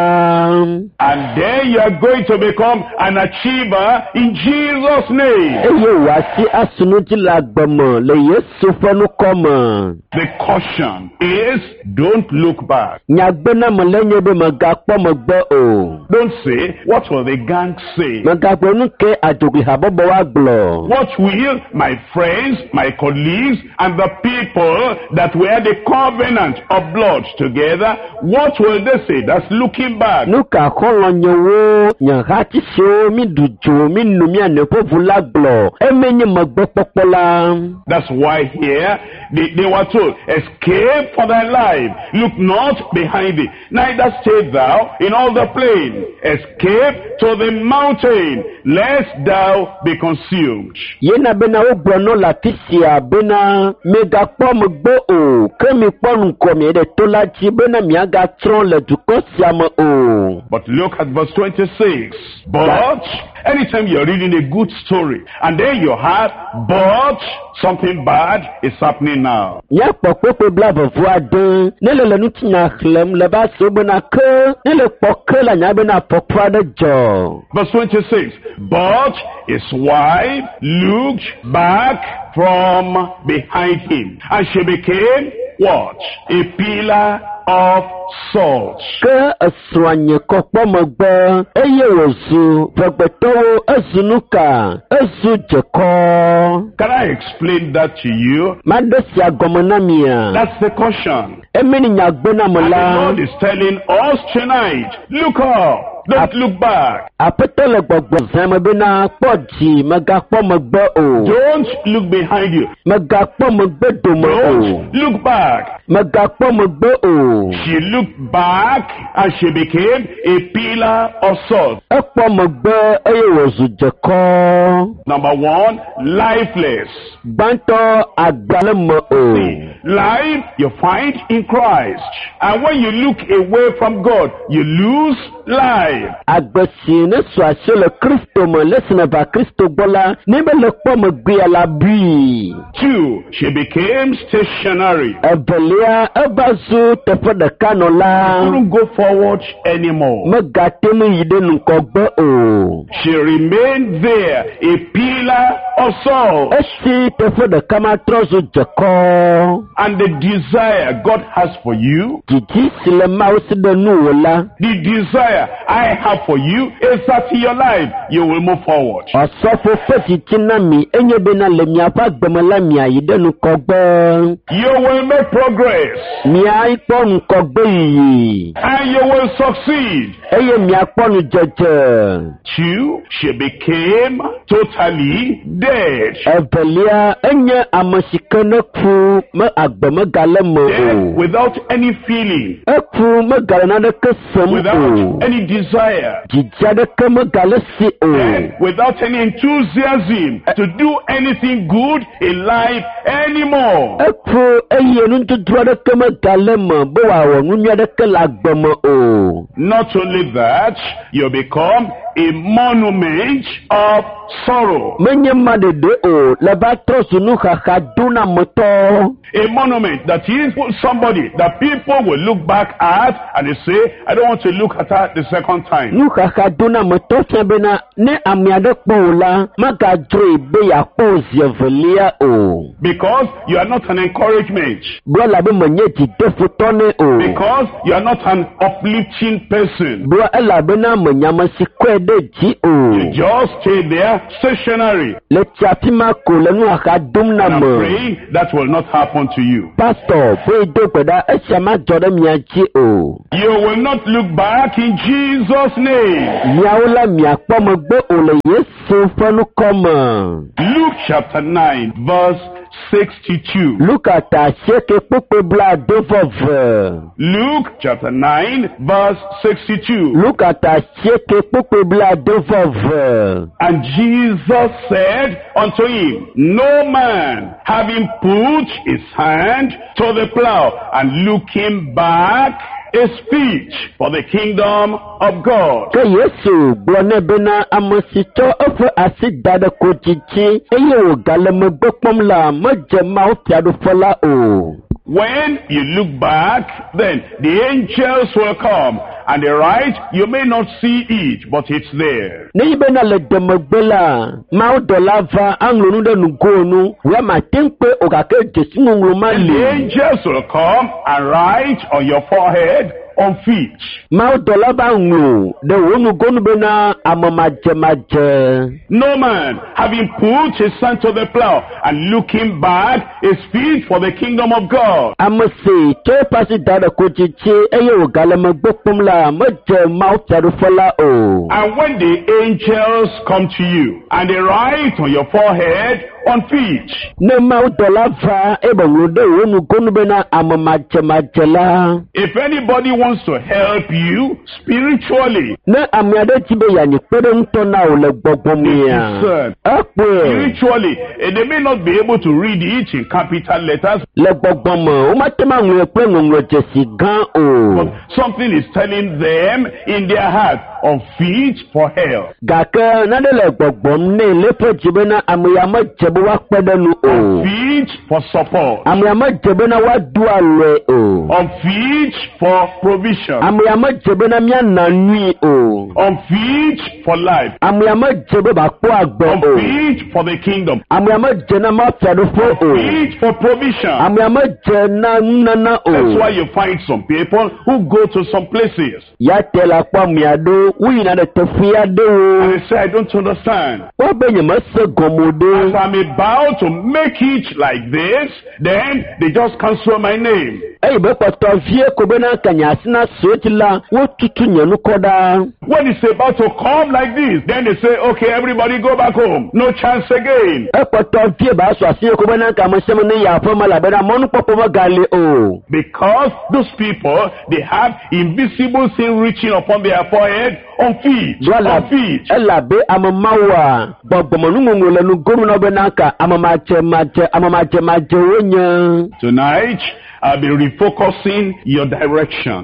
ava. And then you are going to become an achiever in Jesus' name. Eye wa si asunuji la gbomo le Yesu fonu komo. The caution is, don't look back. Nyagbe na mo lenye be mo ga po mo gbo o. Don't say, what will the gang say? Mo ga gbo nu ke adogle ha bobo wa glo. What will my friends, my colleagues, and the people that were the covenant of blood together, what will they say? That's looking back. Nuka kolo nyowo nyahati so mi dujo mi nu mi anepo vula glo. Emenye mo gbo popola. That's why here they, they were told, escape for thy life. Look not behind thee. Neither stay thou in all the plain. Escape to the mountain, lest thou be consumed. Yena bena wo gbono la tisia bena mega po mo gbo o. Kemi po nu ko mi de to la ti bena mi aga tron le du ko siamo o. But look at verse twenty-six. But anytime you're reading a good story, and then you have, but something bad is happening now. Ya po po pe bla vo vo adan. Ne le le nu ti na khlem le ba so bena ke. Ne le po ke la nya bena po pra de jo. Verse twenty-six. But his wife looked back from behind him, and she became what? A pillar of salt. Ke esranye kokpo megbe eye wozu vegbetowo ezunuka ezu jeko. Can I explain that to you? Madesi agomonamia. That's the caution. Emini nyagbena And the mola. Lord is telling us tonight, look up. Don't look back. Apetele gbogbo zeme bena kpodi megakpo megbe o. Don't look behind you. Megakpo megbe dome o. Don't look back. Megakpo megbe o. She looked back and she became a pillar of salt. Ekpo megbe eye wozu jeko. Number one, lifeless. Banto agbalemo o. Life you find in Christ. And when you look away from God, you lose life. Agbesi ne swasio le Kristo me lesine va Kristo bola nibe le kpo me gbe ala bi. Two, she became stationary. Ebelia ebazu tefe de kanola. Couldn't go forward anymore. Me gate me yide nkogbe o. She remained there, a pillar of salt. Esi tefe de kama trozo jeko. And the desire God has for you, Jiji sile mausi de nuola. the desire I have for you is that in your life you will move forward. Osofo feti tinami enye bena le miapa gbemela mia yide nkogbe. You will make progress. Mia ipo nkogbe yi. And you will succeed. Eye mia ponu jeje. Two, she became totally dead. Evelia enye amashikene ku me agbeme gale mo Dead o. without any feeling, Eku me gale na de kesem without o. any desire, Jija de ke me gale si o. dead without any enthusiasm to do anything good in life anymore. Eku eye nuntutu de ke me gale mo bo wa wo nunya de ke la gbeme o. Not only that, you become a monument of sorrow. Menye ma de de o le ba trosu nu kaka duna moto. A monument that is somebody that people will look back at and they say, I don't want to look at her the second time. Nu kaka duna moto bena ne amia de po la maga dre be ya po zievelia o. Because you are not an encouragement. Bro la be menye di defutone o. Because you are not an uplifting person. Bro ela be na menyama si kwede ji o. You just stay there stationary. Le chapima ko le nu aka dum na And I'm mo. praying that will not happen to you. Pastor boy do kweda esama jore mia ji o. You will not look back in Jesus' name. Miaula mia po mo gbe o le Yesu fanu koma. Luke chapter nine verse sixty-two. Luka ta sheke pope bla devove. Luke chapter nine verse sixty-two. Luka ta sheke pope bla devove. And Jesus said unto him, no man having put his hand to the plow and looking back is fit for the kingdom of God. Ke Yesu gbone bena amosito ofe asidade ko chichi eye o gale me gbopom la mo je ma o fiadu fola o. When you look back, then the angels will come and they write, you may not see it, but it's there. Ni bena le demogbela ma o dola va anglunu de nugonu we ma tempe o ga ke jesu ngulu ma And the le. angels will come and write on your forehead, on feet. Ma o dola ba nglu de wonu gonu bena amamaje maje. No man having put his hand to the plow and looking back is fit for the kingdom of God. Amose to pasi dade ko chichi eye o gale me gbopom la mo je ma o fiadu fola o. And when the angels come to you and they write on your forehead, on feet, Ne ma o dola va ebe nglu de wonu gonu bena amamaje maje la. if anybody wants to help you spiritually, Ne amiade tibe ya ni pere nto na o le gbogbo ya. Listen. Akwe spiritually, eh, they may not be able to read it in capital letters, le gbogbo mo o ma te ma nwe pe nwe jesi gan but o. something is telling them in their heart, on feet for help, Gake na de le gbogbo ne le pe jibe na amuya ma jebe wa pede nu on o. feet for support, Amuya ma jebe na wa du alwe o. on feet for provision, Amuya ma jebe na mia na nui o. on feet for life, Amuya ma jebe ba po agbo on o. feet for the kingdom, Amuya ma je na ma fiadu fo o. feet for provision. Amuya ma je na nana That's why o. you find some people who go to some places Ya te la kwa miado wi na de tefia de and o. they say, I don't understand. Wa be nyama se As gomode. I'm about to make it like this, then they just cancel my name. Ei be poto vie ko be na kanya sina soti la wo tutu nyanu koda. When it's about to come like this, then they say, okay, everybody go back home. No chance again. E poto vie ba so asie ko be na ka mo sema ne ya fa mala be na mo nu popo ma gale o. Because those people, they have invisible sin reaching upon their forehead, on feet, Dwala on feet. ela be amamawa gbogbo nu ngungu le nu goru na be na ka amamache mache amamache mache wonya. Tonight, I'll be refocusing your direction.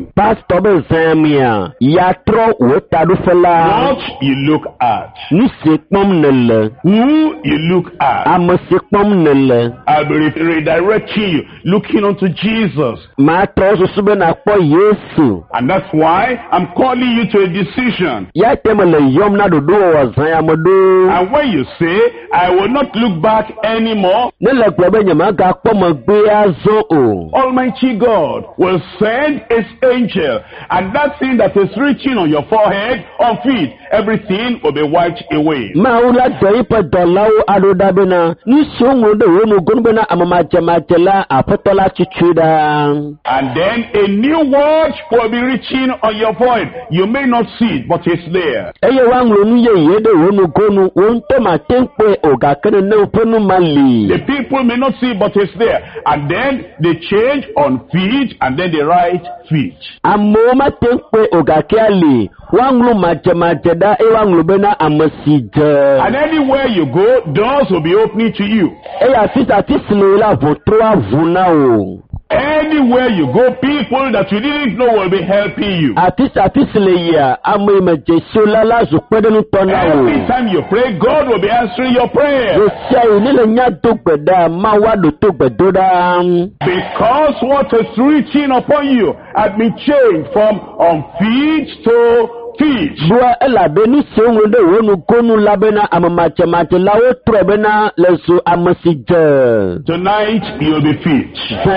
Pastor be zamia ya tro wo tadu fela. What you look at, Ni se pom nele. who you look at, Am se pom nele. I'll be re- redirecting you, looking unto Jesus. Ma tro so sube na po Yesu. And that's why I'm calling you to a decision. Ya temele yom na do do wa zanya modo. And when you say, I will not look back anymore, Nele globe nyama ga po mo gbe azo o. Almighty God will send His angel, and that thing that is written on your forehead, on feet, everything will be wiped away. Ma ula doi pa dolawo adoda bena. Ni so mo do wo mo gon bena amama jama jela apotola chichuda. And then a new word will be written on your forehead. You may not see it, but it's there. Eye wa nglo nu ye ye de wo nu gonu won to ma tempe oga kene ne openu mali. The people may not see it, but it's there. And then they change on feet, and then they write feet. Amo ma tempe oga kiali. Wa nglo ma jama jeda e wa nglo bena amasije. And anywhere you go, doors will be opening to you. E ya sisa tisle la votro avuna o. Anywhere you go, people that you didn't know will be helping you. Atisa tisle ya amo imejeso la la zupede nu tona o. Every time you pray, God will be answering your prayer. Yo sia ni le nya to gbeda ma wa do to gbedoda. Because what is written upon you has been changed from on feet to feet. Bua elabe ni se won de wo nu gonu labena amamache mate la o trebena leso amasije. Tonight you'll be feet.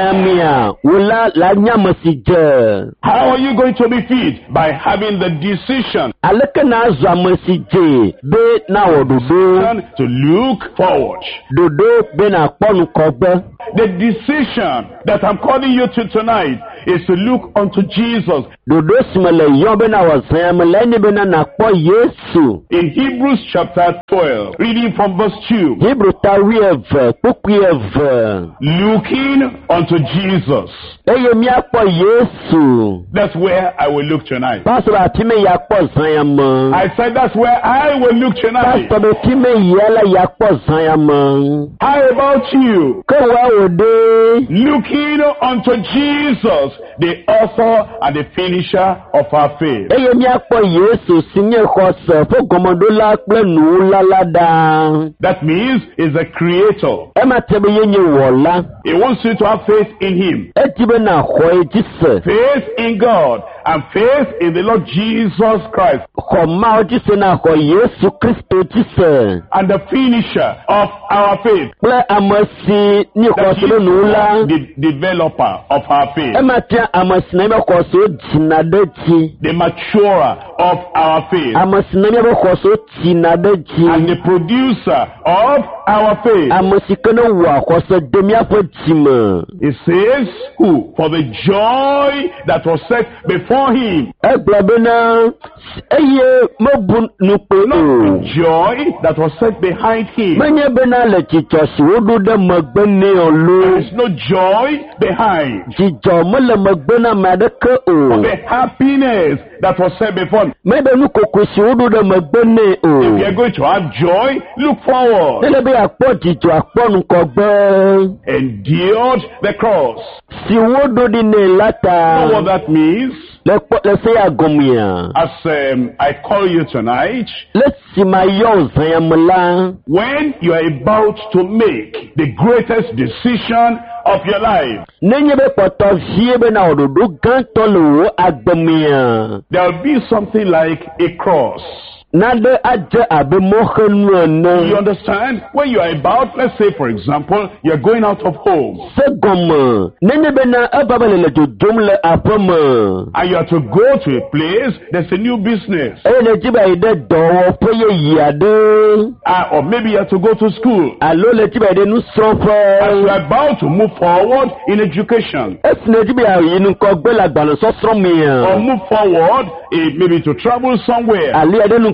Samia wala la nya masije. How are you going to be feet? By having the decision Aleke na zo amasije be na ododo. to look forward. Dodo be na ponu kogbe. The decision that I'm calling you to tonight is to look unto Jesus. Dodo simele yo be na wazam le ni be na na po Yesu. In Hebrews chapter twelve, reading from verse two, Hebrew tawieve pukuieve. looking unto Jesus. Eye mi apo Yesu. That's where I will look tonight. Pastor atime ya po zanyama. I said that's where I will look tonight. Pastor be time yela ya po zanyama. How about you? Ko wa ode. Looking unto Jesus, the author and the finisher of our faith. Eye mi apo Yesu sinye khose fo gomodo la ple nu la la da. That means he's a creator. E ma tebe yenye wola. He wants you to have faith in him. E tibe na khoe jise. Faith in God and faith in the Lord Jesus Christ. Kho ma o jise na kho Yesu Kristo jise. And the finisher of our faith. Ple amasi ni That khose is nu la. the developer of our faith. E ma tia amasi na be khose jina de ji. The maturer of our faith. Amasi na be khose jina de ji. And the producer of our faith. Amasi kana wa khose demia po jima. It says, who? For the joy that was set before him. Eglabena eye mabun nupe Not o. the joy that was set behind him. Manye bena le chicho si wodu de magbene There olu. is no joy behind. Chicho mele magbena madeke For o. the happiness that was set before him. Mebe nu koko si wodu de magbene If you o. are going to have joy, look forward. Nele be akpo chicho akpo nkogbe. Endured the cross. Si wodu di ne You know what lata. that means? Le po le se ya gomia. As um, I call you tonight, Le si ma yo zanyamla. when you are about to make the greatest decision of your life, Nenye be poto vie be na ododo ganto lo agbemia. there will be something like a cross. Nade aje abe mohenu You ene. understand? When you are about, let's say for example, you're going out of home Se goma. Nenye be na ababele le jodom le apama. and you have to go to a place, there's a new business. Eye ne jiba ide dowo peye yade. Uh, or maybe you have to go to school. Alo le jiba ide nu As you sronfe. are about to move forward in education, Esi ne jiba ya yinu ko gbe la gbalo so or sromia. move forward eh, maybe to travel somewhere, Ali ade nu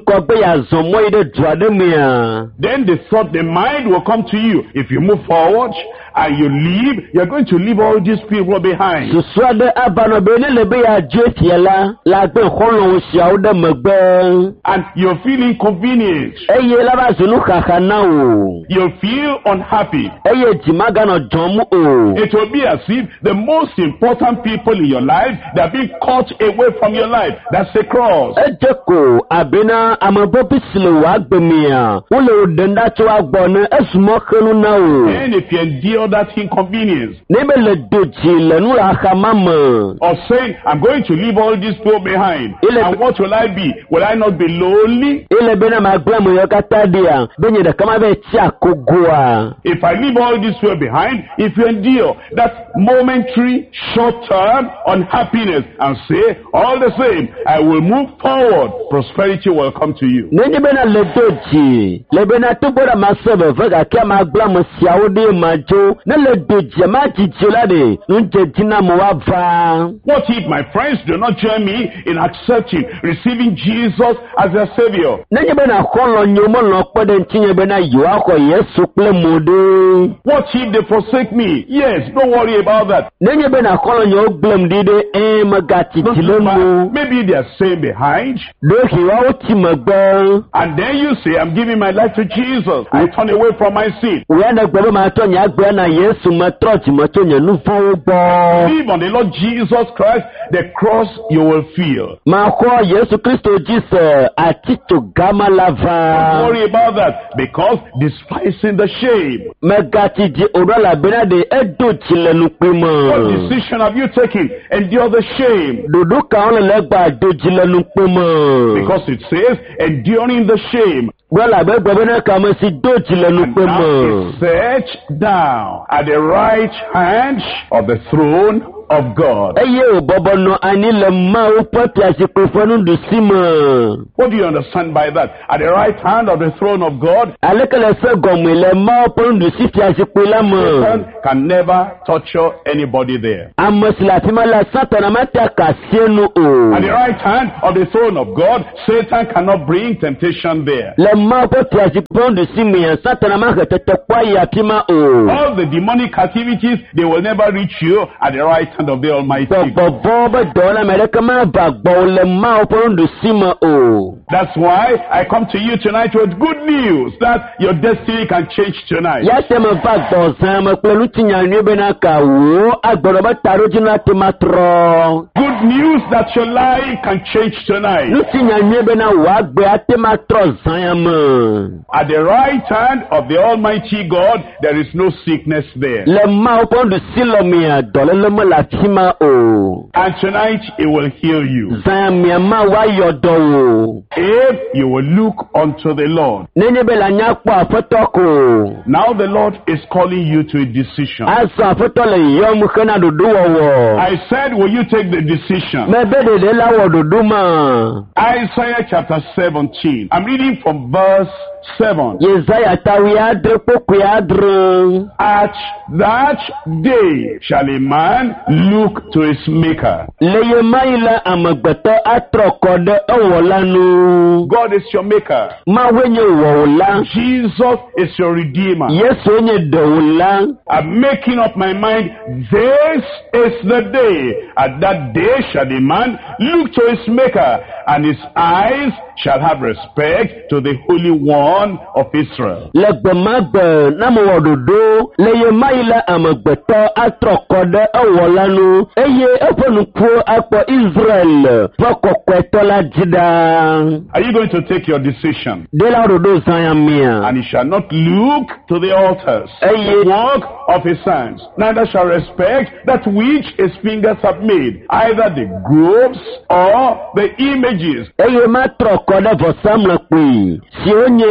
kɔ be yazɔ mɔ yi ɖe dua ɖe mea. Then the thought, the mind will come to you. If you move forward and you leave, you're going to leave all these people behind. Susu aɖe aba nɔ be ne le be yadzo efia la, la gbe xɔlɔ̃wo siawo ɖe megbe. And you'll feel inconvenienced. Eye la va zu nu xaxa na wo. You'll feel unhappy. Eye dzi maganɔ dzɔm o. It will be as if the most important people in your life, they're being cut away from your life. That's the cross. Edze ko abena amebɔbi si le wòa gbe mea, wole wo ɖem ɖa tso agbɔ ne esumɔ xenu na wo. And if you endure that inconvenience, Ne be le do dzi le nu le axama me. of saying, I'm going to leave all these people behind, Ele- and what will I be? Will I not be lonely? Ele bena magblẽ ame yawo katã ɖia, be nye ɖeka ma be tsi akogoa. If I leave all these people behind, if you endure that momentary, short-term unhappiness and say, all the same, I will move forward, prosperity will come to you. Nenye bena le do dzi, le bena togbɔ ɖe ma se veve gake magblẽ ame siawo ɖe ma dzo, ne le do dzi ma dzidzi la ɖe, nu dze dzi na me woava. What if my friends do not join me in accepting, receiving Jesus as their Savior? Nenye bena xɔlɔ̃ nyewo melɔ̃ kpe ɖe ŋutinye bena yewoaxɔ Yesu kple mo ɖe. What if they forsake me? Yes, don't worry about that. Nenye bena xɔlɔ̃ nyewo gblẽm ɖi ɖe ẽ megatsi Don't dzi le look back. nu. Maybe they are staying behind, Ɖehi woawo tsi megbe. and then you say, I'm giving my life to Jesus. I turn away from my sin. Wòya ne gbe be matɔ nye agbe na Yesu metrɔ dzi me tso nye nu vɔ̃wo gbɔ. Believe on the Lord Jesus Christ, the cross you will feel. Maxɔ Yesu Kristo dzi se atitso gama la Don't va. worry about that, because despising the shame. Megatsi dzi o ɖo elabena ɖe edo dzi le nukpui What me. decision have you taken? Endure the shame. Ɖoɖo kawo le le gba do dzi le nukpui me. Because it says, enduring the shame. Gbe labe gbe bena kame si do dzi le And nukpui now me. is set down at the right hand of the throne of God. Eye wòbɔbɔ nɔ anyi le Mawu ƒe fiazikpui ƒe nuɖusi me. What do you understand by that? At the right hand of the throne of God, Aleke le se gɔme le Mawu ƒe nuɖusi fiazikpui la me. Satan can never torture anybody there. Ame si le afi ma la Satana mate akasie nu o. At the right hand of the throne of God, Satan cannot bring temptation there. Le Mawu ƒe fiazikpui ƒe nuɖusi mea, Satana mahe tetekpɔ yi afi ma o. All the demonic activities, they will never reach you at the right hand of the Almighty. Gbɔgbɔvɔ be dɔwɔla ame ɖeke mava gbɔwò le Mawu ƒe nuɖusi me o. That's why I come to you tonight with good news that your destiny can change tonight. Ya te me va gbɔ zã me kple nutsinyanyui bena ka wo agbɔɖɔ be taɖodzi na te ma trɔ. Good news that your life can change tonight. Nutsinyanyui bena wò agbe ate ma trɔ zã ya me. At the right hand of the Almighty God, there is no sickness there. Le Mawu ƒe nuɖusi le mea, dɔléle me le afi ma o. And tonight, it will heal you. Zã ya mea Mawu ayɔ dɔ wò. If you will look unto the Lord. Nenye be la nya kpɔ aƒetɔ ko. Now the Lord is calling you to a decision. Azɔ aƒetɔ le yɔm hena ɖoɖo wɔwɔ. I said, will you take the decision? Me be ɖeɖe la wɔ ɖoɖo ma. Isaiah chapter seventeen. I'm reading from verse seven. Yesaya tawi adre kpokui adre. At that day shall a man look to his maker. Le ye ma yi le amegbetɔ atrɔ kɔ ɖe ewɔla nu. God is your maker. Mawoe nye wɔwɔla. Jesus is your redeemer. Yesu nye ɖewɔla. I'm making up my mind. This is the day. At that day shall a man look to his maker, and his eyes shall have respect to the Holy One of Israel. Le gbe ma gbe na me wɔ ɖoɖo. Le ye ma yi le amegbetɔ atrɔ kɔ ɖe ewɔla nu. Eye eƒe nukuwo akpɔ Israel ƒe kɔkɔetɔ la dzi ɖaa. Are you going to take your decision? De la ɖoɖo zã ya mea. And he shall not look to the altars, Eye- the work of his hands, neither shall respect that which his fingers have made, either the groves or the images. Eye ma trɔ kɔ ɖe vɔsamlekpui siwo nye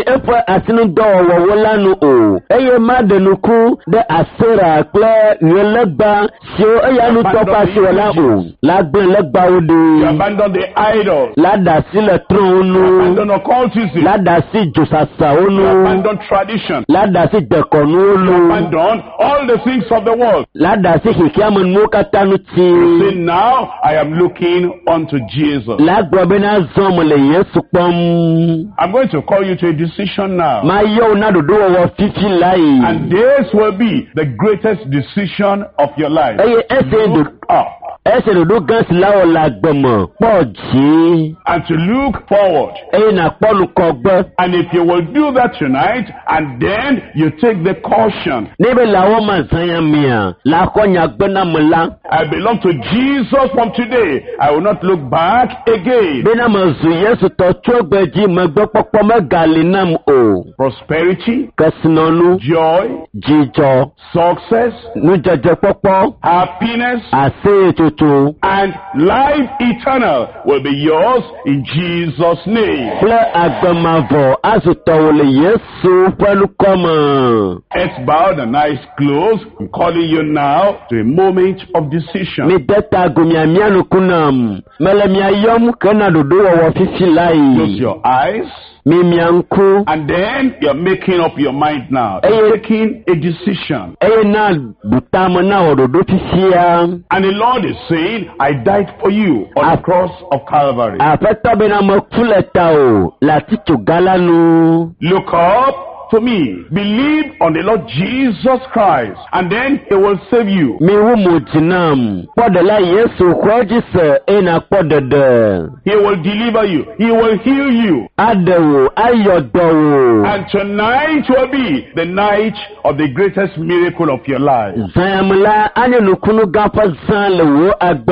eƒe asinudɔwɔwɔwo la nu o. Eye ma ɖe nuku ɖe Asera kple ɣelegba siwo eya nutɔ ƒe asiwɔ la o. La gblẽ legbawo You ɖe. abandon the idols. La ɖe asi le trɔ̃wo You nu. abandon occultism. La ɖe asi dzosasawo You nu. abandon tradition. La ɖe asi dekɔnuwo You nu. abandon all the things of the world. La ɖe asi xixiamenuwo katã Say, ŋuti. now I am looking unto Jesus. La gblɔ bena zɔ mele Yesu kpɔm. I'm going to call you to a decision now. Mayɔ wo na ɖoɖowɔwɔ fifi la yi. And this will be the greatest decision of your life. Eye ese ɖo Look up ese ɖoɖo gã si la wɔ le agbeme kpɔ dzi. and to look forward. Eye nàkpɔ nukɔgbe. And if you will do that tonight, and then you take the caution, Ne be le awɔ ma zãya mia, la xɔ nyagbena me la. I belong to Jesus from today. I will not look back again. Bena mezu Yesu tɔ tso gbe dzi megbekpɔkpɔ megali nam o. Prosperity, Kesinɔnu, joy, dzidzɔ, success, nudzedzekpɔkpɔ, happiness, aseyetsotso and life eternal will be yours in Jesus' name. kple agbemavɔ azutɔwo le Yesu ƒe nukɔme. Heads bowed and eyes closed. I'm calling you now to a moment of decision. Mi de ta go mia mia nuku nam. Mele mia yɔm ke na ɖoɖowɔwɔ fifi la Close yi. your eyes. Mi mia ŋku. And then you're making up your mind now. Hey. You're taking a decision. Eye na butame na wɔ ɖoɖo fifia. And the Lord is saying, I died for you on the cross of Calvary. Aƒetɔ bena meku le tawò le atitsoga la nu. Look up to me. Believe on the Lord Jesus Christ, and then He will save you. Mi wu mo dzi nam. Kpɔɖela Yesu xɔ dzi se eye nakpɔ ɖeɖe. He will deliver you. He will heal you. Aɖe wò, ayɔ dɔ wò. And tonight will be the night of the greatest miracle of your life. Zãyame la anye nukunu gã ƒe zã le wò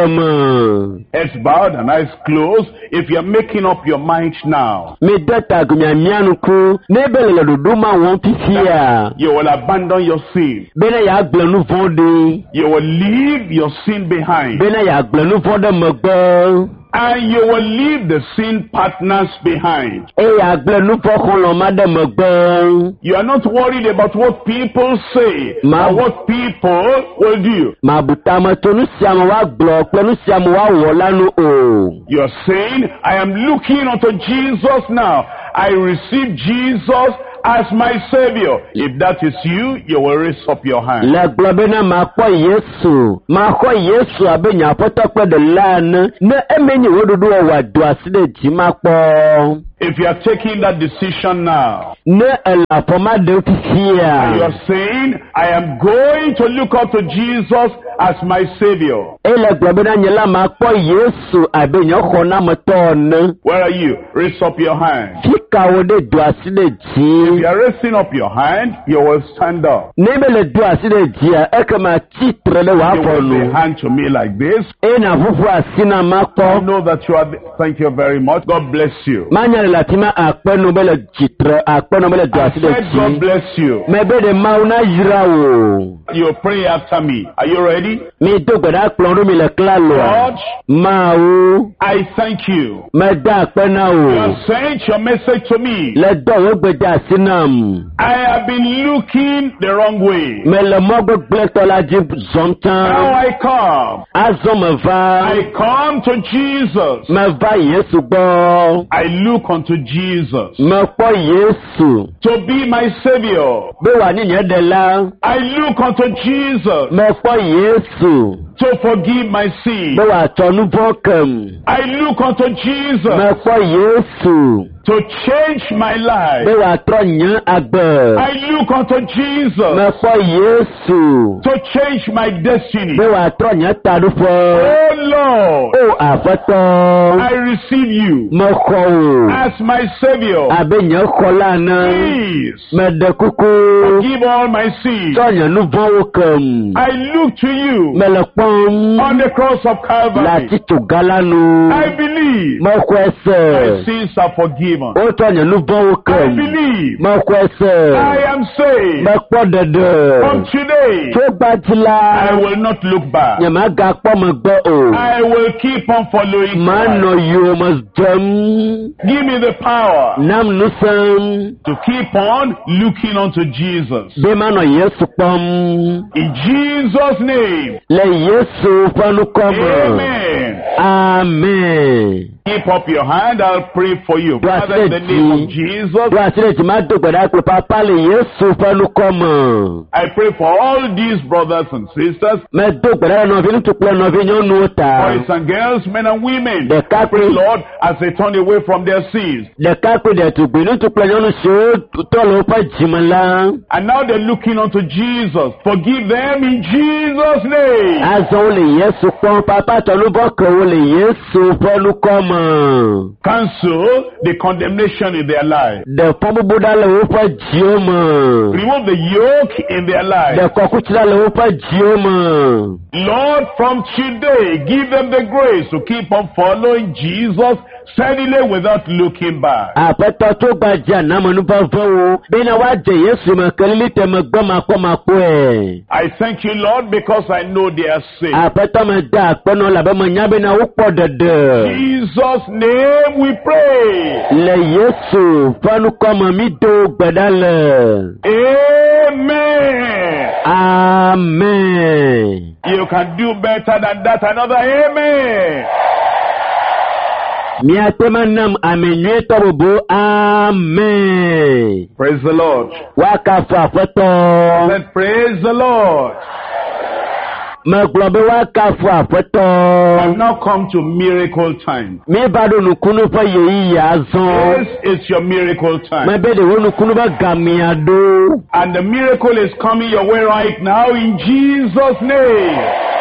agbeme. Heads bowed and eyes closed. If you're making up your mind now, Mi de ta go mia mia nuku. Ne be le ɖoɖo ma wɔm fifia. you will abandon your sin. Bena yeagblẽ nu vɔ̃ ɖi. You will leave your sin behind. Bena yeagblẽ nu vɔ̃ ɖe megbe. And you will leave the sin partners behind. Eye yeagblẽ nu vɔ̃ xɔlɔ̃ ma ɖe megbe. You are not worried about what people say Ma- or what people will do. Mabutame to nu sia me woagblɔ kple nu sia me woawɔ la nu o. You are saying, I am looking unto Jesus now. I receive Jesus as my Savior. If that is you, you will raise up your hand. Le gblɔ bena makpɔ Yesu. Maxɔ Yesu abe nye aƒetɔ kple ɖela ene. Ne emenye wo ɖoɖo wɔ wòado asi ɖe dzi makpɔ. If you are taking that decision now, Ne ele afɔ ma ɖem you fifia. are saying, I am going to look up to Jesus as my Savior. Ele gblɔ bena nye la makpɔ Yesu abe nye xɔnametɔ ene. Where are you? Raise up your hand. Fikawo ɖe do asi ɖe If dzi. you are raising up your hand, you will stand up. Ne be le do asi ɖe dzia, ekema tsitre ɖe wò You afɔ will nu. say hand to me like this. Eye naƒuƒu asi na I makpɔ. know that you are. Thank you very much. God bless you. Manya le afi ma akpɛnu be le tsitre, akpɛnu be le do I asi ɖe said God dzi. bless you. Me be ɖe Mawu na yra wò. You pray after me. Are you ready? Mi do gbe ɖa kplɔ ɖo mi le klalo. God, Mawu, I thank you. me da akpɛ na You wò. have sent your message to me. Le dɔ wo gbe de asi nam. I have been looking the wrong way. Me le mɔ gbegblẽtɔ la dzi zɔm Now tã. I come. Azɔ me va. I come to Jesus. Me va Yesu gbɔ. I look unto Jesus Me kpɔ Yesu. to be my Savior. Be wòanyi nye ɖela. I look unto Jesus Me kpɔ Yesu. to forgive my sin. Be wòatsɔ nu vɔ kem. I look unto Jesus Me kpɔ Yesu. to change my Be life. wòatrɔ nye agbe. I look unto Me Jesus kpɔ Yesu. to change my destiny. Be wòatrɔ nye taɖoƒe. Oh Lord, O Aƒetɔ. I receive you Me xɔ wò. as my Savior. Abe nye xɔla ene. Please Me ɖe kuku. forgive all my sins. Tsɔ nye nu vɔ̃wo kem. I look to you Me le kpɔm kpɔm. On the cross of Calvary. Lati tugala nu. I believe. Mɔkɔɛsɛ. My sins are forgiven. O tɔ nye nubɔwo I kɛm. believe. Mɔkɔɛsɛ. I am saved. Mɛkpɔ dɛdɛ. From today, Tso gbadzi la. I will not look back. Nye ma ga kpɔ megbe o. I will keep on following Ma Christ. nɔ yiwo me dzem. Give me the power Nam nusem. to keep on looking unto Jesus. Be ma nɔ Yesu kpɔm. In Jesus' name, Le Yesu ƒe nukɔme. amen. Amen. Keep up your hand, I'll pray for you. Do I Father, in the say name of the- Jesus, Do a ti le dzima do gbe ɖa kple papa le Yesu ƒe nukɔme. I pray for all these brothers and sisters, Me do gbe ɖa le nɔvi ŋutsu kple nɔvi nyɔnuwo ta. boys and girls, men and women. Ɖeka Pray, kple Lord, as they turn away from their sins. ɖeka kple ɖetugbi ŋutsu kple nyɔnu siwo tɔ le woƒe dzime la. And now they're looking unto Jesus. Forgive them in Jesus' name. Azɔ wole Yesu kpɔm papa tɔ nubɔ ke wole Yesu ƒe nukɔme. Cancel the condemnation in their life. Ɖe fɔ bubu ɖa le woƒe dziwo me. Remove the yoke in their life. Ɖe kɔkuti ɖa le woƒe dziwo me. Lord, from today, give them the grace to keep on following Jesus steadily without looking back. Aƒetɔ tso gbadza namenuvɔvɔwo bena woadze Yesu me kelili te megbe makpɔmakpɔe. I thank you, Lord, because I know they are saved. Aƒetɔ me da akpɛnɔ labe menya bena wokpɔ ɖeɖe. Jesus' name we pray. Le Yesu ƒe nukɔme mi do gbe ɖa le. Amen. Amen. You can do better than that. Another amen. Miate manam ame nyuietɔ bubu. Amen. Praise the Lord. Wakafu aƒetɔ. Then praise the Lord. Megblɔ be wakafu I've aƒetɔ. now come to miracle time. Mi va ɖo nukunu ƒe yeyiyi azɔ. This is your miracle time. Mebe ɖewo nukunu be gamea ɖo. And the miracle is coming your way right now in Jesus' name.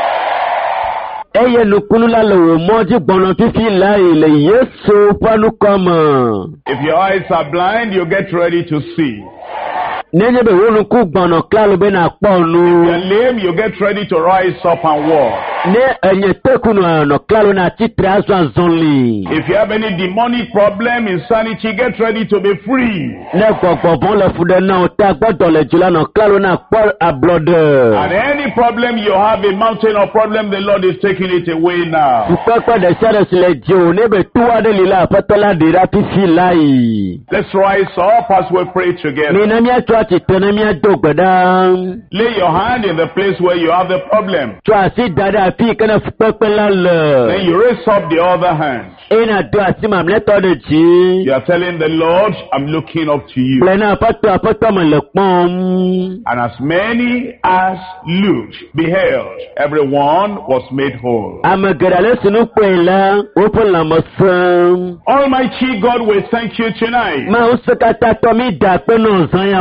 Eye nukunu la le wò mɔ dzi gbɔnɔ fifi la yi le Yesu ƒe nukɔme. If your eyes are blind, you get ready to see. Nenye be wo nuku gbɔnɔ klalo be na kpɔ If nu. you're lame, you get ready to rise up and walk. Ne enye tekunu nɔ klalo na tsitre azɔ azɔli. If you have any demonic problem, insanity, get ready to be free. Ne gbɔgbɔvɔ le fu ɖe na o ta gbɔdɔ le dzi la nɔ klalo na kpɔ ablɔɖe. And any problem you have, a mountain or problem, the Lord is taking it away now. Tukpekpe ɖe sia ɖe si le dzi o ne be tu aɖe li la aƒetɔ la ɖe ɖa fifi la yi. Let's rise up as we pray together. Mina miatso atsitre ne miado gbe ɖa. Lay your hand in the place where you have the problem. Tso asi da ɖe afi yi ke ne fukpekpe la le. Then you raise up the other hand. Ena do asi mamlɛtɔ ɖe dzi. You are telling the Lord, I'm looking up to you. Kplɔ na aƒetɔ aƒetɔ me le kpɔm. And as many as looked, beheld, everyone was made whole. Ame geɖe le sinu kpɔe la, woƒe lãme sẽ. Almighty God, we thank you tonight. Mawu se katã tɔ mi da akpe nɔ zã ya